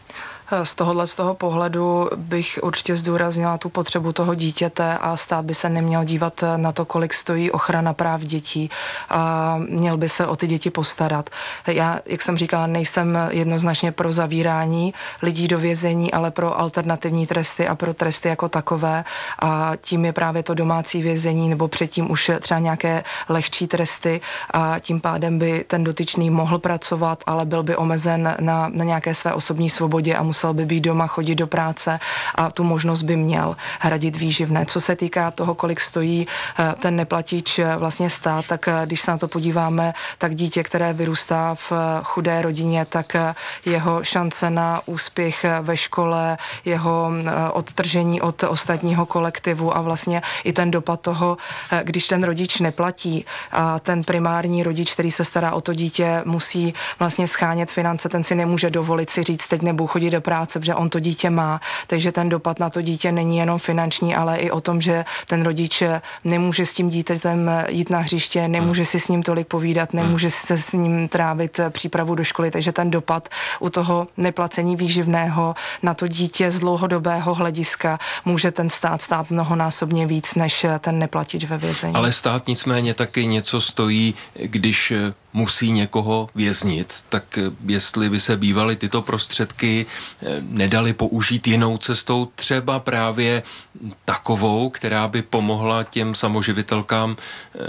Z tohohle z toho pohledu bych určitě zdůraznila tu potřebu toho dítěte a stát by se neměl dívat na to, kolik stojí ochrana práv dětí a měl by se o ty děti postarat. Já, jak jsem říkala, nejsem jednoznačně pro zavírání lidí do vězení, ale pro alternativní tresty a pro tresty jako takové a tím je právě to domácí vězení nebo předtím už třeba nějaké lehčí tresty a tím pádem by ten dotyčný mohl pracovat, ale byl by omezen na, na nějaké své osobní svobodě a musel by být doma, chodit do práce a tu možnost by měl hradit výživné. Co se týká toho, kolik stojí ten neplatič vlastně stát, tak když se na to podíváme, tak dítě, které vyrůstá v chudé rodině, tak jeho šance na úspěch ve škole, jeho odtržení od ostatního kolektivu a vlastně i ten dopad toho, když ten rodič neplatí a ten primární rodič, který se stará o to dítě, musí vlastně schánět finance, ten si nemůže dovolit si říct, teď nebudu chodit do práce, protože on to dítě má, takže ten dopad na to dítě není jenom finanční, ale i o tom, že ten rodič nemůže s tím dítětem jít na hřiště, nemůže si s ním tolik povídat, nemůže se s ním trávit přípravu do školy, takže ten dopad u toho neplacení výživného na to dítě z dlouhodobého hlediska může ten stát stát mnohonásobně víc, než ten neplatič ve vězení. Ale stát nicméně taky něco stojí, když musí někoho věznit, tak jestli by se bývaly tyto prostředky nedali použít jinou cestou, třeba právě takovou, která by pomohla těm samoživitelkám,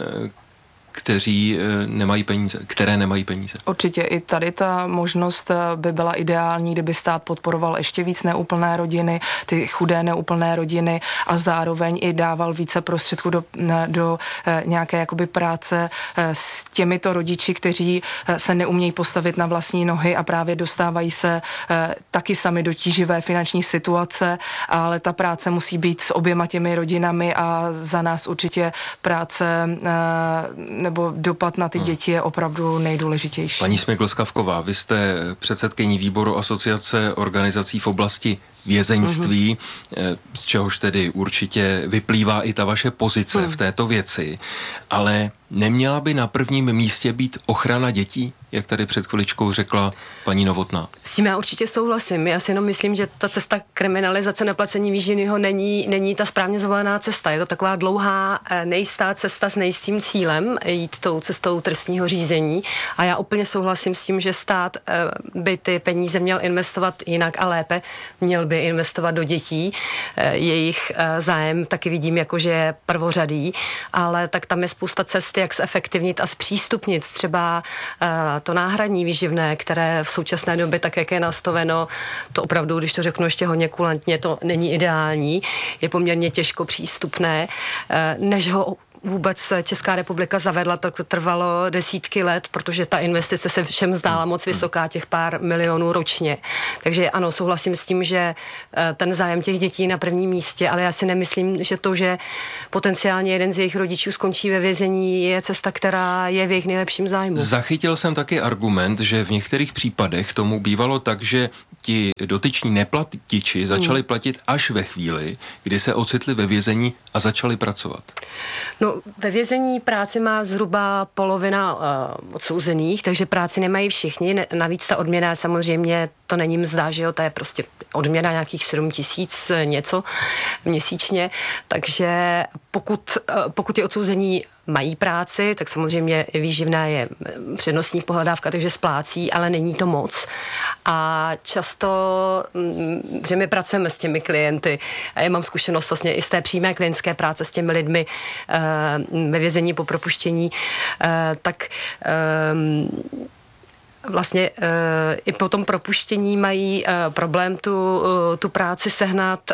kteří nemají peníze, které nemají peníze. Určitě i tady ta možnost by byla ideální, kdyby stát podporoval ještě víc neúplné rodiny, ty chudé neúplné rodiny a zároveň i dával více prostředků do, do nějaké jakoby práce s těmito rodiči, kteří se neumějí postavit na vlastní nohy a právě dostávají se taky sami do tíživé finanční situace, ale ta práce musí být s oběma těmi rodinami a za nás určitě práce nebo dopad na ty děti je opravdu nejdůležitější. Paní Smejgl-Skavková, vy jste předsedkyní výboru Asociace organizací v oblasti vězeňství, mm-hmm. z čehož tedy určitě vyplývá i ta vaše pozice mm. v této věci, ale neměla by na prvním místě být ochrana dětí, jak tady před chviličkou řekla paní Novotná? S tím já určitě souhlasím. Já si jenom myslím, že ta cesta kriminalizace neplacení výživného není, není ta správně zvolená cesta. Je to taková dlouhá, nejistá cesta s nejistým cílem jít tou cestou trestního řízení a já úplně souhlasím s tím, že stát by ty peníze měl investovat jinak a lépe. Měl by investovat do dětí. Jejich zájem taky vidím jako, že je prvořadý, ale tak tam je spousta cest, jak zefektivnit a zpřístupnit třeba to náhradní výživné, které v současné době, tak jak je nastaveno, to opravdu, když to řeknu ještě hodně kulantně, to není ideální, je poměrně těžko přístupné, než ho vůbec Česká republika zavedla, tak to trvalo desítky let, protože ta investice se všem zdála moc vysoká, těch pár milionů ročně. Takže ano, souhlasím s tím, že ten zájem těch dětí na prvním místě, ale já si nemyslím, že to, že potenciálně jeden z jejich rodičů skončí ve vězení, je cesta, která je v jejich nejlepším zájmu. Zachytil jsem taky argument, že v některých případech tomu bývalo tak, že ti dotyční neplatiči začali platit až ve chvíli, kdy se ocitli ve vězení a začali pracovat. No, ve vězení práci má zhruba polovina uh, odsouzených, takže práci nemají všichni. Ne, navíc ta odměna samozřejmě, to není mzda, že jo, to je prostě odměna nějakých sedm tisíc něco měsíčně, takže pokud, uh, pokud je odsouzení mají práci, tak samozřejmě výživné je přednostní pohledávka, takže splácí, ale není to moc. A často, že my pracujeme s těmi klienty, a já mám zkušenost vlastně i z té přímé klientské práce s těmi lidmi ve vězení po propuštění, tak vlastně e, i po tom propuštění mají e, problém tu, e, tu práci sehnat, e,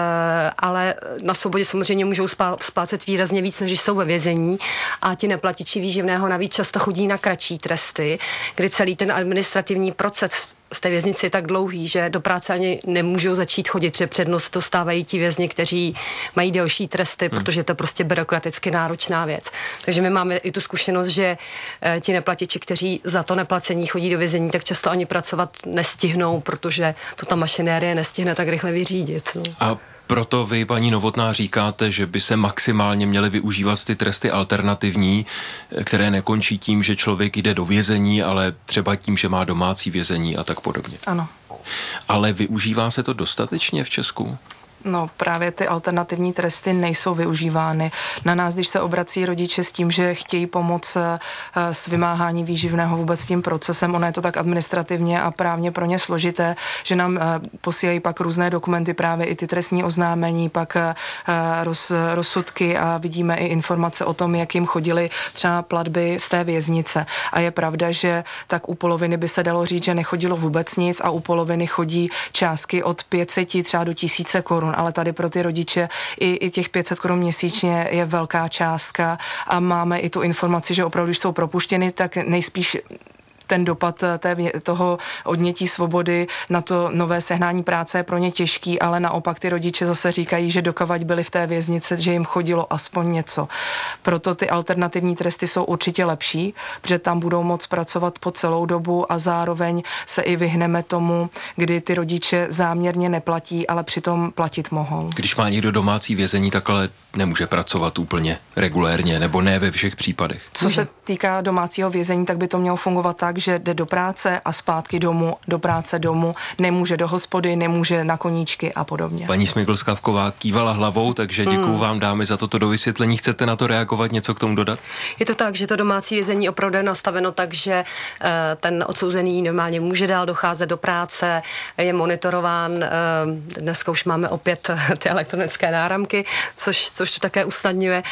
ale na svobodě samozřejmě můžou spá, splácet výrazně víc, než jsou ve vězení a ti neplatiči výživného navíc často chodí na kratší tresty, kdy celý ten administrativní proces z té věznice je tak dlouhý, že do práce ani nemůžou začít chodit, že přednost dostávají ti vězni, kteří mají delší tresty, hmm. protože to je prostě byrokraticky náročná věc. Takže my máme i tu zkušenost, že e, ti neplatiči, kteří za to neplacení chodí do vězení, tak často ani pracovat nestihnou, protože to ta mašinérie nestihne tak rychle vyřídit. No. A proto vy, paní Novotná, říkáte, že by se maximálně měly využívat ty tresty alternativní, které nekončí tím, že člověk jde do vězení, ale třeba tím, že má domácí vězení a tak podobně. Ano. Ale využívá se to dostatečně v Česku? No právě ty alternativní tresty nejsou využívány. Na nás, když se obrací rodiče s tím, že chtějí pomoct s vymáhání výživného vůbec tím procesem, ono je to tak administrativně a právně pro ně složité, že nám posílají pak různé dokumenty, právě i ty trestní oznámení, pak roz, rozsudky a vidíme i informace o tom, jak jim chodily třeba platby z té věznice. A je pravda, že tak u poloviny by se dalo říct, že nechodilo vůbec nic a u poloviny chodí částky od pět set třeba do tisíce korun. Ale tady pro ty rodiče i, i těch pět set korun měsíčně je velká částka a máme i tu informaci, že opravdu, když jsou propuštěny, tak nejspíš ten dopad té, toho odnětí svobody na to nové sehnání práce je pro ně těžký, ale naopak ty rodiče zase říkají, že dokavať byli v té věznici, že jim chodilo aspoň něco. Proto ty alternativní tresty jsou určitě lepší, protože tam budou moct pracovat po celou dobu a zároveň se i vyhneme tomu, kdy ty rodiče záměrně neplatí, ale přitom platit mohou. Když má někdo domácí vězení, tak ale nemůže pracovat úplně regulérně, nebo ne ve všech případech. Co se týká domácího vězení, tak by to mělo fungovat tak, že jde do práce a zpátky domů, do práce domů, nemůže do hospody, nemůže na koníčky a podobně. Paní Smigl-Skavková kývala hlavou, takže děkuju mm. vám, dámy, za toto dovysvětlení. Chcete na to reagovat, něco k tomu dodat? Je to tak, že to domácí vězení opravdu je nastaveno tak, že ten odsouzený normálně může dál docházet do práce, je monitorován. Dneska už máme opět ty elektronické náramky, což, což to také usnadňuje.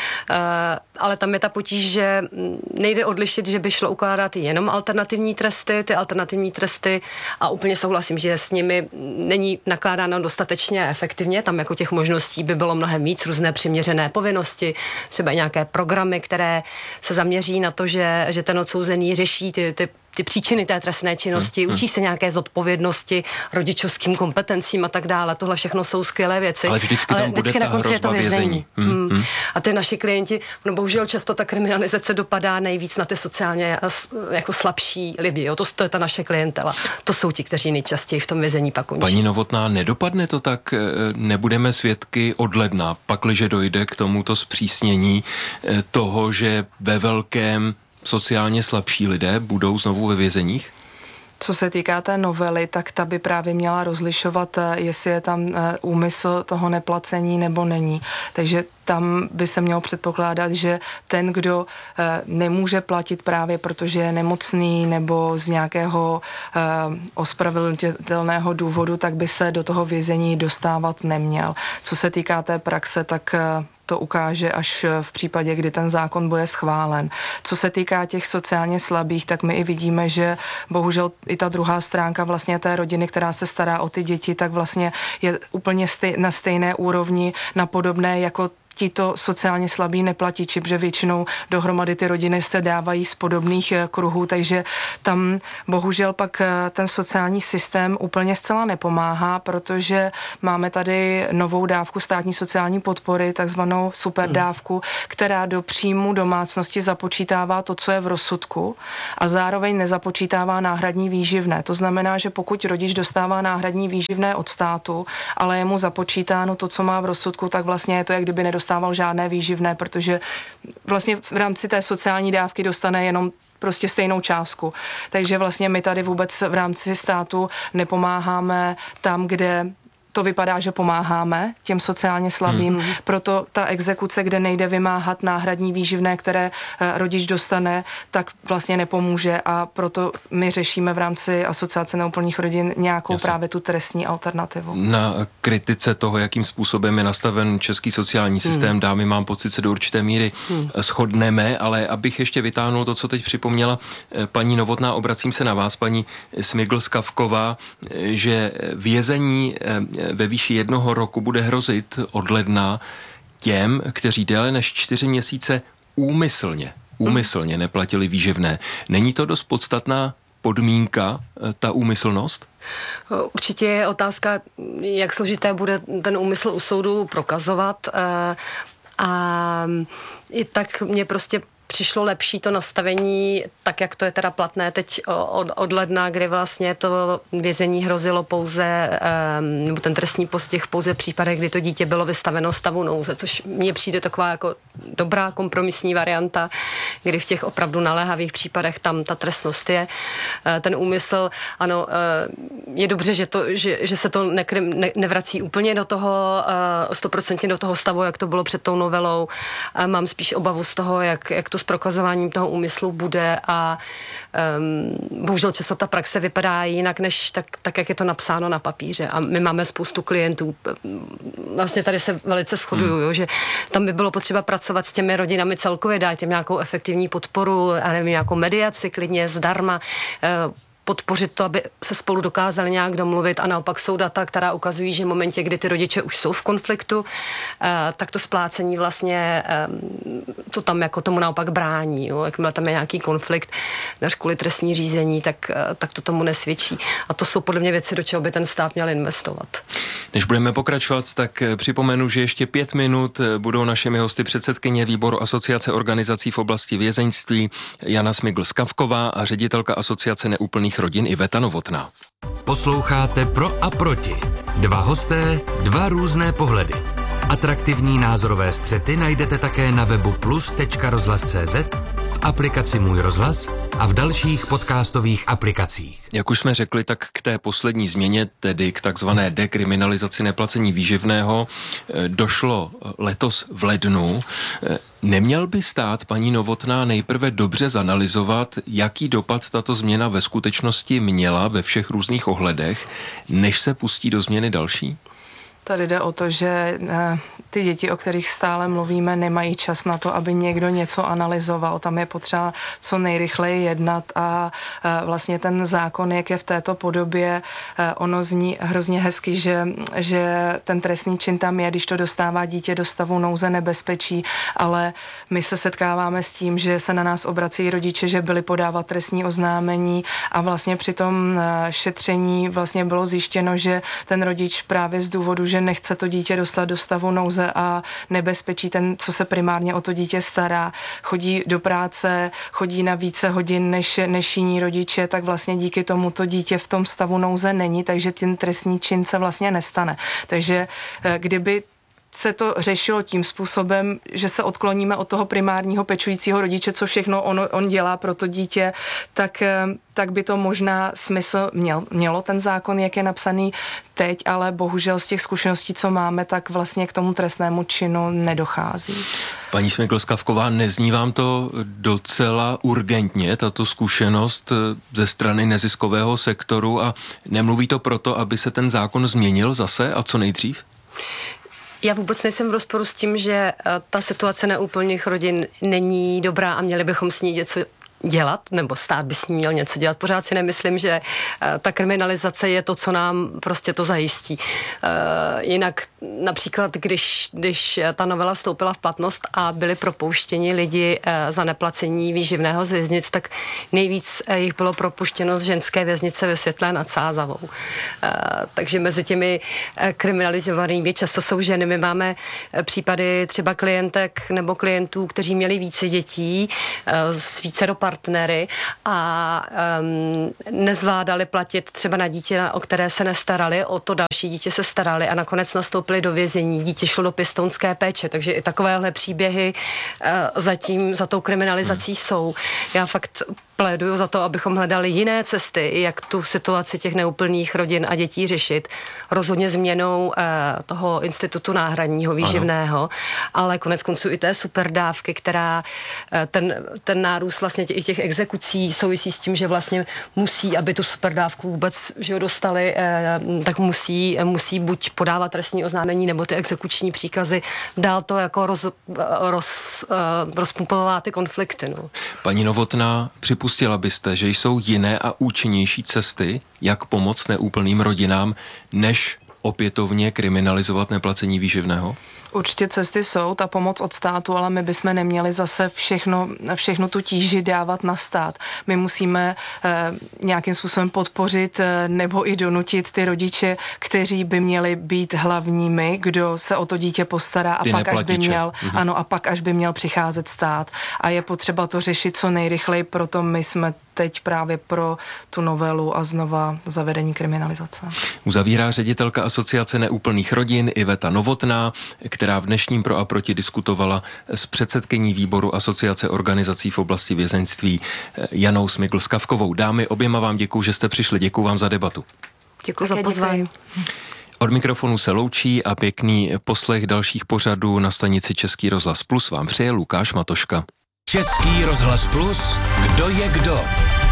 Ale tam je ta potíž, že nejde odlišit, že by šlo ukládat jenom alternativní tresty, ty alternativní tresty a úplně souhlasím, že s nimi není nakládáno dostatečně efektivně, tam jako těch možností by bylo mnohem víc, různé přiměřené povinnosti, třeba nějaké programy, které se zaměří na to, že, že ten odsouzený řeší ty, ty ty příčiny té trestné činnosti, hmm, učí se nějaké zodpovědnosti, rodičovským kompetencím a tak dále. Tohle všechno jsou skvělé věci. Ale vždycky tam ale bude vždycky ta na konci je to vězení. vězení. Hmm, hmm. A ty naši klienti, no bohužel často ta kriminalizace dopadá nejvíc na ty sociálně jako slabší lidi. Jo? To, to je ta naše klientela. To jsou ti, kteří nejčastěji v tom vězení pak končí. Paní Novotná, nedopadne to tak, nebudeme svědky od ledna, pakliže dojde k tomuto zpřísnění toho, že ve velkém sociálně slabší lidé budou znovu ve vězeních? Co se týká té novely, tak ta by právě měla rozlišovat, jestli je tam úmysl toho neplacení nebo není. Takže tam by se mělo předpokládat, že ten, kdo nemůže platit právě protože je nemocný nebo z nějakého ospravedlnitelného důvodu, tak by se do toho vězení dostávat neměl. Co se týká té praxe, tak to ukáže až v případě, kdy ten zákon bude schválen. Co se týká těch sociálně slabých, tak my i vidíme, že bohužel i ta druhá stránka vlastně té rodiny, která se stará o ty děti, tak vlastně je úplně stej, na stejné úrovni, na podobné jako tito sociálně slabí neplatiči, protože většinou dohromady ty rodiny se dávají z podobných kruhů, takže tam bohužel pak ten sociální systém úplně zcela nepomáhá, protože máme tady novou dávku státní sociální podpory, takzvanou superdávku, která do příjmu domácnosti započítává to, co je v rozsudku a zároveň nezapočítává náhradní výživné. To znamená, že pokud rodič dostává náhradní výživné od státu, ale je mu započítáno to, co má v rozsudku, tak vlastně je to, jak kdyby nedostával žádné výživné, protože vlastně v rámci té sociální dávky dostane jenom prostě stejnou částku. Takže vlastně my tady vůbec v rámci státu nepomáháme tam, kde to vypadá, že pomáháme těm sociálně slabým, hmm. proto ta exekuce, kde nejde vymáhat náhradní výživné, které rodič dostane, tak vlastně nepomůže a proto my řešíme v rámci Asociace neúplných rodin nějakou Jasně. právě tu trestní alternativu. Na kritice toho, jakým způsobem je nastaven český sociální systém, hmm. dámy, mám pocit, se do určité míry hmm. shodneme, ale abych ještě vytáhnul to, co teď připomněla paní Novotná, obracím se na vás, paní Smigl-Skavková, že vězení ve výši jednoho roku bude hrozit od ledna těm, kteří déle než čtyři měsíce úmyslně, úmyslně neplatili výživné. Není to dost podstatná podmínka, ta úmyslnost? Určitě je otázka, jak složité bude ten úmysl u soudu prokazovat. A i tak mě prostě přišlo lepší to nastavení, tak jak to je teda platné teď od, od ledna, kdy vlastně to vězení hrozilo pouze, nebo ten trestní postih pouze v případech, kdy to dítě bylo vystaveno stavu nouze, což mně přijde taková jako dobrá kompromisní varianta, kdy v těch opravdu naléhavých případech tam ta trestnost je. Ten úmysl, ano, je dobře, že, to, že, že se to nekry, ne, nevrací úplně do toho, stoprocentně do toho stavu, jak to bylo před tou novelou. Mám spíš obavu z toho, jak, jak to s prokazováním toho úmyslu bude a um, bohužel často ta praxe vypadá jinak, než tak, tak, jak je to napsáno na papíře. A my máme spoustu klientů, vlastně tady se velice shoduju, hmm. jo, že tam by bylo potřeba pracovat s těmi rodinami celkově, dát těm nějakou efektivní podporu, a nevím, nějakou mediaci klidně zdarma, uh, podpořit to, aby se spolu dokázali nějak domluvit a naopak jsou data, která ukazují, že v momentě, kdy ty rodiče už jsou v konfliktu, tak to splácení vlastně to tam jako tomu naopak brání. Jo? Jakmile tam je nějaký konflikt než kvůli trestní řízení, tak, tak to tomu nesvědčí. A to jsou podle mě věci, do čeho by ten stát měl investovat. Než budeme pokračovat, tak připomenu, že ještě pět minut budou našimi hosty předsedkyně výboru Asociace organizací v oblasti vězeňství Jana Smigl-Skavková a ředitelka Asociace neúplných rodin Iveta Novotná. Posloucháte Pro a proti. Dva hosté, dva různé pohledy. Atraktivní názorové střety najdete také na webu plus tečka rozhlas tečka cé zet, v aplikaci Můj rozhlas a v dalších podcastových aplikacích. Jak už jsme řekli, tak k té poslední změně, tedy k takzvané dekriminalizaci neplacení výživného, došlo letos v lednu. Neměl by stát, paní Novotná, nejprve dobře zanalyzovat, jaký dopad tato změna ve skutečnosti měla ve všech různých ohledech, než se pustí do změny další? Tady jde o to, že ty děti, o kterých stále mluvíme, nemají čas na to, aby někdo něco analyzoval. Tam je potřeba co nejrychleji jednat a vlastně ten zákon, jak je v této podobě, ono zní hrozně hezky, že, že ten trestný čin tam je, když to dostává dítě do stavu nouze, nebezpečí, ale my se setkáváme s tím, že se na nás obrací rodiče, že byli podávat trestní oznámení a vlastně při tom šetření vlastně bylo zjištěno, že ten rodič právě z důvodu, že nechce to dítě dostat do stavu nouze a nebezpečí, ten, co se primárně o to dítě stará, chodí do práce, chodí na více hodin než, než jiní rodiče, tak vlastně díky tomu to dítě v tom stavu nouze není, takže ten trestný čin se vlastně nestane. Takže kdyby se to řešilo tím způsobem, že se odkloníme od toho primárního pečujícího rodiče, co všechno on, on dělá pro to dítě, tak, tak by to možná smysl měl, mělo ten zákon, jak je napsaný teď, ale bohužel z těch zkušeností, co máme, tak vlastně k tomu trestnému činu nedochází. Paní Smigl-Skavková, nezní vám to docela urgentně, tato zkušenost ze strany neziskového sektoru a nemluví to proto, aby se ten zákon změnil zase a co nejdřív? Já vůbec nejsem v rozporu s tím, že ta situace neúplných rodin není dobrá a měli bychom s ní něco dělat, nebo stát by s ní měl něco dělat. Pořád si nemyslím, že ta kriminalizace je to, co nám prostě to zajistí. Jinak například, když, když ta novela vstoupila v platnost a byli propouštěni lidi za neplacení výživného z věznic, tak nejvíc jich bylo propuštěno z ženské věznice ve Světlé nad Sázavou. Takže mezi těmi kriminalizovanými často jsou ženy. My máme případy třeba klientek nebo klientů, kteří měli více dětí s vícero partnery a um, nezvládali platit třeba na dítě, o které se nestarali, o to další dítě se starali a nakonec nastoupili do vězení. Dítě šlo do pěstounské péče, takže i takovéhle příběhy uh, zatím za tou kriminalizací hmm. jsou. Já fakt pléduju za to, abychom hledali jiné cesty, jak tu situaci těch neúplných rodin a dětí řešit. Rozhodně změnou eh, toho institutu náhradního výživného, ano. ale konec konců i té superdávky, která eh, ten, ten nárůst vlastně tě, i těch exekucí souvisí s tím, že vlastně musí, aby tu superdávku vůbec že ho dostali, eh, tak musí, musí buď podávat trestní oznámení nebo ty exekuční příkazy. Dál to jako roz, roz, eh, rozpumpovává ty konflikty. No. Paní Novotná, připustila byste, že jsou jiné a účinnější cesty, jak pomoct neúplným rodinám, než opětovně kriminalizovat neplacení výživného? Určitě cesty jsou, ta pomoc od státu, ale my bychom neměli zase všechno, všechno tu tíži dávat na stát. My musíme eh, nějakým způsobem podpořit eh, nebo i donutit ty rodiče, kteří by měli být hlavními, kdo se o to dítě postará a ty pak až by měl, mhm. ano, a pak až by měl přicházet stát. A je potřeba to řešit co nejrychleji, proto my jsme teď právě pro tu novelu a znova zavedení kriminalizace. Uzavírá ředitelka Asociace neúplných rodin Iveta Novotná, která v dnešním Pro a proti diskutovala s předsedkyní výboru Asociace organizací v oblasti vězeňství Janou Smigl-Skavkovou. Dámy, oběma vám děkuju, že jste přišli. Děkuju vám za debatu. Děkuji za pozvání. Od mikrofonu se loučí a pěkný poslech dalších pořadů na stanici Český rozhlas Plus vám přeje Lukáš Matoška. Český rozhlas Plus, kdo je kdo?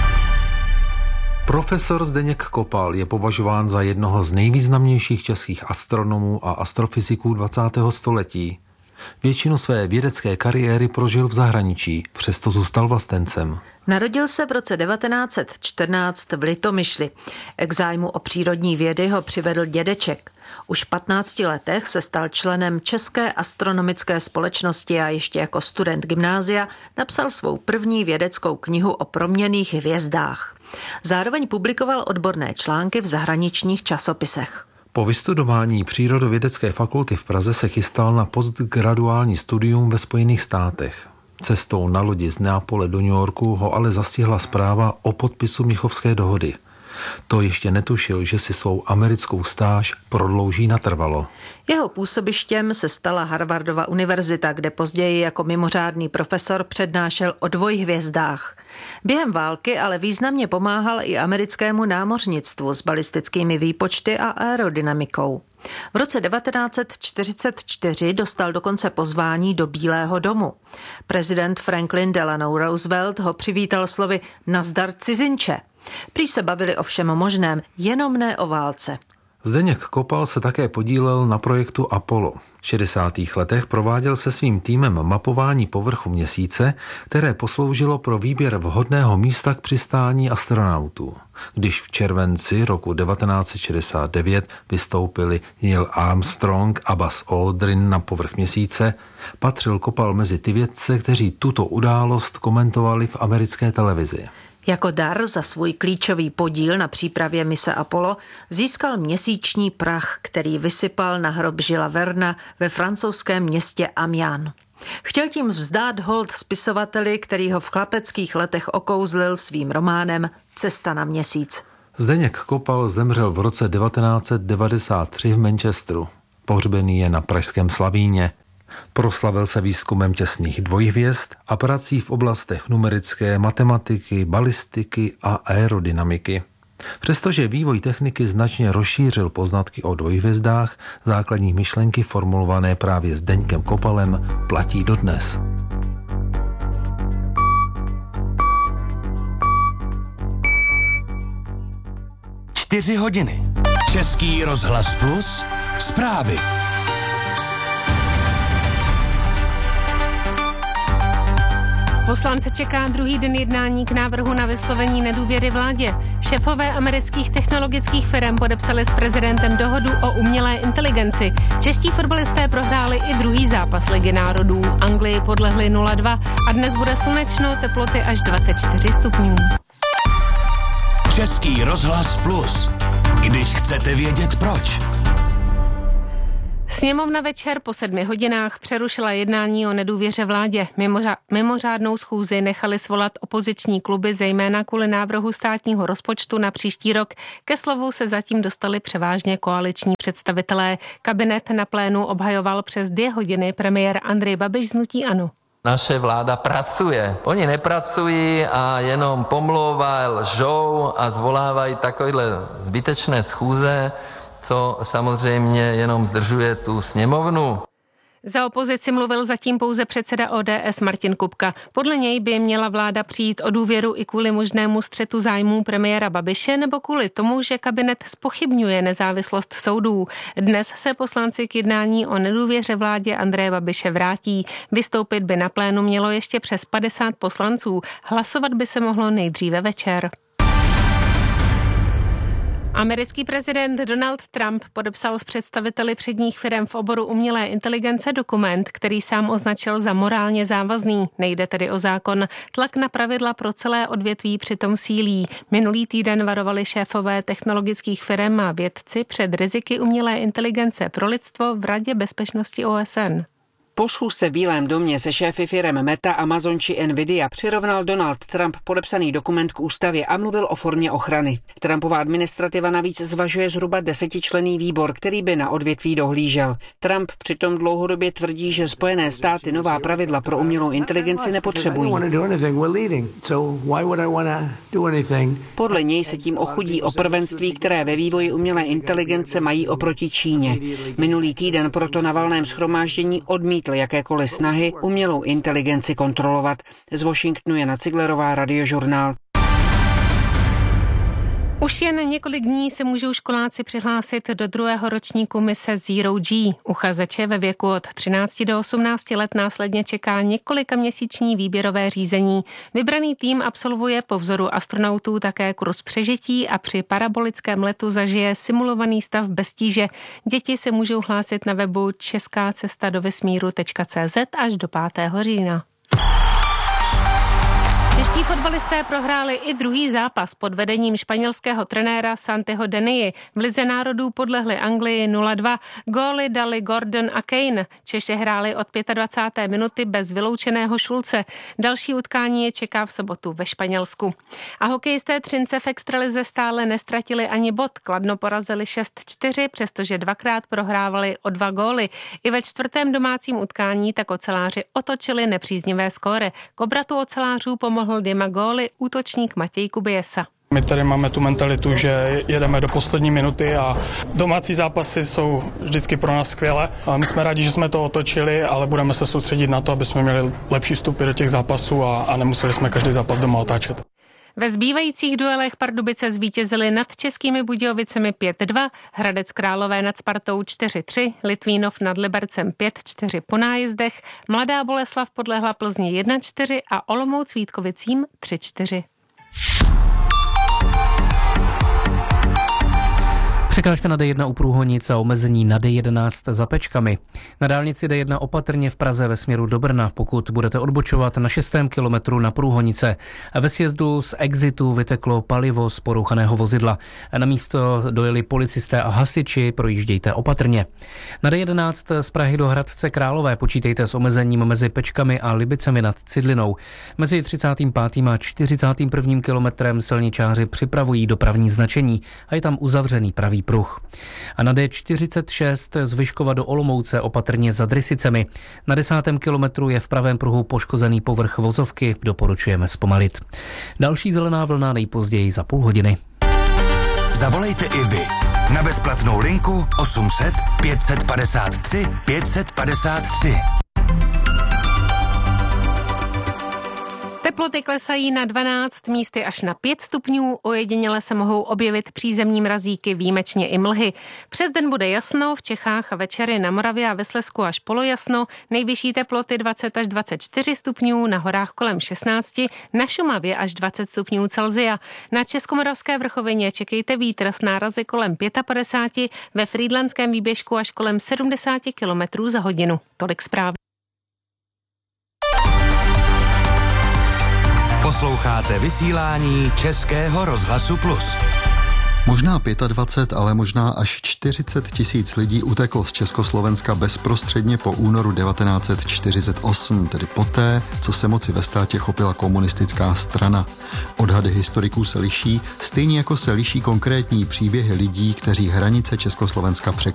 Profesor Zdeněk Kopal je považován za jednoho z nejvýznamnějších českých astronomů a astrofyziků dvacátého století. Většinu své vědecké kariéry prožil v zahraničí, přesto zůstal vlastencem. Narodil se v roce devatenáct set čtrnáct v Litomyšli. K zájmu o přírodní vědy ho přivedl dědeček. Už v patnácti letech se stal členem České astronomické společnosti a ještě jako student gymnázia napsal svou první vědeckou knihu o proměnných hvězdách. Zároveň publikoval odborné články v zahraničních časopisech. Po vystudování Přírodovědecké fakulty v Praze se chystal na postgraduální studium ve Spojených státech. Cestou na lodi z Neapole do New Yorku ho ale zastihla zpráva o podpisu Mnichovské dohody. To ještě netušil, že si svou americkou stáž prodlouží natrvalo. Jeho působištěm se stala Harvardova univerzita, kde později jako mimořádný profesor přednášel o dvojhvězdách. Během války ale významně pomáhal i americkému námořnictvu s balistickými výpočty a aerodynamikou. V roce devatenáct set čtyřicet čtyři dostal dokonce pozvání do Bílého domu. Prezident Franklin Delano Roosevelt ho přivítal slovy "Nazdar cizinče". Prý se bavili o všem možném, jenom ne o válce. Zdeněk Kopal se také podílel na projektu Apollo. V šedesátých letech prováděl se svým týmem mapování povrchu měsíce, které posloužilo pro výběr vhodného místa k přistání astronautů. Když v červenci roku devatenáct set šedesát devět vystoupili Neil Armstrong a Buzz Aldrin na povrch měsíce, patřil Kopal mezi ty vědce, kteří tuto událost komentovali v americké televizi. Jako dar za svůj klíčový podíl na přípravě mise Apollo získal měsíční prach, který vysypal na hrob Žila Verna ve francouzském městě Amiens. Chtěl tím vzdát hold spisovateli, který ho v chlapeckých letech okouzlil svým románem Cesta na měsíc. Zdeněk Kopal zemřel v roce devatenáct set devadesát tři v Manchesteru. Pohřbený je na pražském Slavíně. Proslavil se výzkumem těsných dvojhvězd a prací v oblastech numerické matematiky, balistiky a aerodynamiky. Přestože vývoj techniky značně rozšířil poznatky o dvojhvězdách, základní myšlenky formulované právě Zdeňkem Kopalem platí dodnes. Čtyři hodiny. Český rozhlas Plus. Zprávy. Poslance čeká druhý den jednání k návrhu na vyslovení nedůvěry vládě. Šéfové amerických technologických firm podepsali s prezidentem dohodu o umělé inteligenci. Čeští fotbalisté prohráli i druhý zápas Ligy národů. Anglii podlehli nula dva a dnes bude slunečno, teploty až dvacet čtyři stupňů. Český rozhlas Plus. Když chcete vědět proč. Sněmovna večer po sedmi hodinách přerušila jednání o nedůvěře vládě. Mimořa- mimořádnou schůzi nechali svolat opoziční kluby, zejména kvůli návrhu státního rozpočtu na příští rok. Ke slovu se zatím dostali převážně koaliční představitelé. Kabinet na plénu obhajoval přes dvě hodiny premiér Andrej Babiš z hnutí ANO. Naše vláda pracuje. Oni nepracují a jenom pomlouvají, lžou a zvolávají takovéhle zbytečné schůze, co samozřejmě jenom zdržuje tu sněmovnu. Za opozici mluvil zatím pouze předseda O D S Martin Kupka. Podle něj by měla vláda přijít o důvěru i kvůli možnému střetu zájmů premiéra Babiše nebo kvůli tomu, že kabinet zpochybňuje nezávislost soudů. Dnes se poslanci k jednání o nedůvěře vládě Andreje Babiše vrátí. Vystoupit by na plénu mělo ještě přes padesát poslanců. Hlasovat by se mohlo nejdříve večer. Americký prezident Donald Trump podepsal s představiteli předních firm v oboru umělé inteligence dokument, který sám označil za morálně závazný. Nejde tedy o zákon. Tlak na pravidla pro celé odvětví přitom sílí. Minulý týden varovali šéfové technologických firm a vědci před riziky umělé inteligence pro lidstvo v Radě bezpečnosti O S N. Po schůzce v Bílém domě se šéfy firem Meta, Amazon či Nvidia přirovnal Donald Trump podepsaný dokument k ústavě a mluvil o formě ochrany. Trumpova administrativa navíc zvažuje zhruba desetičlenný výbor, který by na odvětví dohlížel. Trump přitom dlouhodobě tvrdí, že Spojené státy nová pravidla pro umělou inteligenci nepotřebují. Podle něj se tím ochudí o prvenství, které ve vývoji umělé inteligence mají oproti Číně. Minulý týden proto na valném shromáždění odmítl jakékoliv snahy umělou inteligenci kontrolovat. Z Washingtonu Jana Ciglerová, Radiožurnál. Už jen několik dní se můžou školáci přihlásit do druhého ročníku mise Zero G. Uchazeče ve věku od třinácti do osmnácti let následně čeká několika měsíční výběrové řízení. Vybraný tým absolvuje po vzoru astronautů také kurz přežití a při parabolickém letu zažije simulovaný stav bez tíže. Děti se můžou hlásit na webu česká cesta do vesmíru tečka cé zet až do pátého října. Čeští fotbalisté prohráli i druhý zápas pod vedením španělského trenéra Santiho Denii. V Lize národů podlehli Anglii nula dva. Góly dali Gordon a Kane. Češi hráli od dvacáté páté minuty bez vyloučeného Šulce. Další utkání je čeká v sobotu ve Španělsku. A hokejisté Třince v extralize stále nestratili ani bod. Kladno porazili šest čtyři, přestože dvakrát prohrávali o dva góly. I ve čtvrtém domácím utkání tak oceláři otočili nepříznivé skóre. K obratu ocelářů pomohl dvěma góly útočník Matěj Kubiesa. My tady máme tu mentalitu, že jedeme do poslední minuty a domácí zápasy jsou vždycky pro nás skvělé. A my jsme rádi, že jsme to otočili, ale budeme se soustředit na to, aby jsme měli lepší vstupy do těch zápasů a, a nemuseli jsme každý zápas doma otáčet. Ve zbývajících duelech Pardubice zvítězili nad Českými Budějovicemi pět dva, Hradec Králové nad Spartou čtyři tři, Litvínov nad Libercem pět čtyři po nájezdech, Mladá Boleslav podlehla Plzni jedna čtyři a Olomouc Vítkovicím tři čtyři. Překážka na D jedna u průhonic a omezení na D jedenáct za Pečkami. Na dálnici D jedna opatrně v Praze ve směru do Brna, pokud budete odbočovat na šestém kilometru na průhonice. Ve sjezdu z exitu vyteklo palivo z porouchaného vozidla. Na místo dojeli policisté a hasiči, projíždějte opatrně. Na D jedenáct z Prahy do Hradce Králové počítejte s omezením mezi Pečkami a Libicemi nad Cidlinou. Mezi třicátým pátým a čtyřicátým prvním kilometrem silničáři připravují dopravní značení a je tam uzavřený pravý pruh. A na D čtyřicet šest z Vyškova do Olomouce opatrně za Drysicemi. Na desátém kilometru je v pravém pruhu poškozený povrch vozovky, doporučujeme zpomalit. Další zelená vlna nejpozději za půl hodiny. Zavolejte i vy na bezplatnou linku osm set pět set padesát tři pět set padesát tři. Teploty klesají na dvanáct, místy až na pět stupňů, ojediněle se mohou objevit přízemní mrazíky, výjimečně i mlhy. Přes den bude jasno, v Čechách a večery na Moravě a ve Slezsku až polojasno, nejvyšší teploty dvacet až dvacet čtyři stupňů, na horách kolem šestnáct, na Šumavě až dvacet stupňů Celsia. Na Českomoravské vrchovině čekejte vítr s nárazy kolem padesát pět, ve Frýdlantském výběžku až kolem sedmdesát kilometrů za hodinu. Tolik zpráv. Posloucháte vysílání Českého rozhlasu Plus. Možná dvacet pět, ale možná až čtyřicet tisíc lidí uteklo z Československa bezprostředně po únoru devatenáct set čtyřicet osm, tedy poté, co se moci ve státě chopila komunistická strana. Odhady historiků se liší, stejně jako se liší konkrétní příběhy lidí, kteří hranice Československa překročili.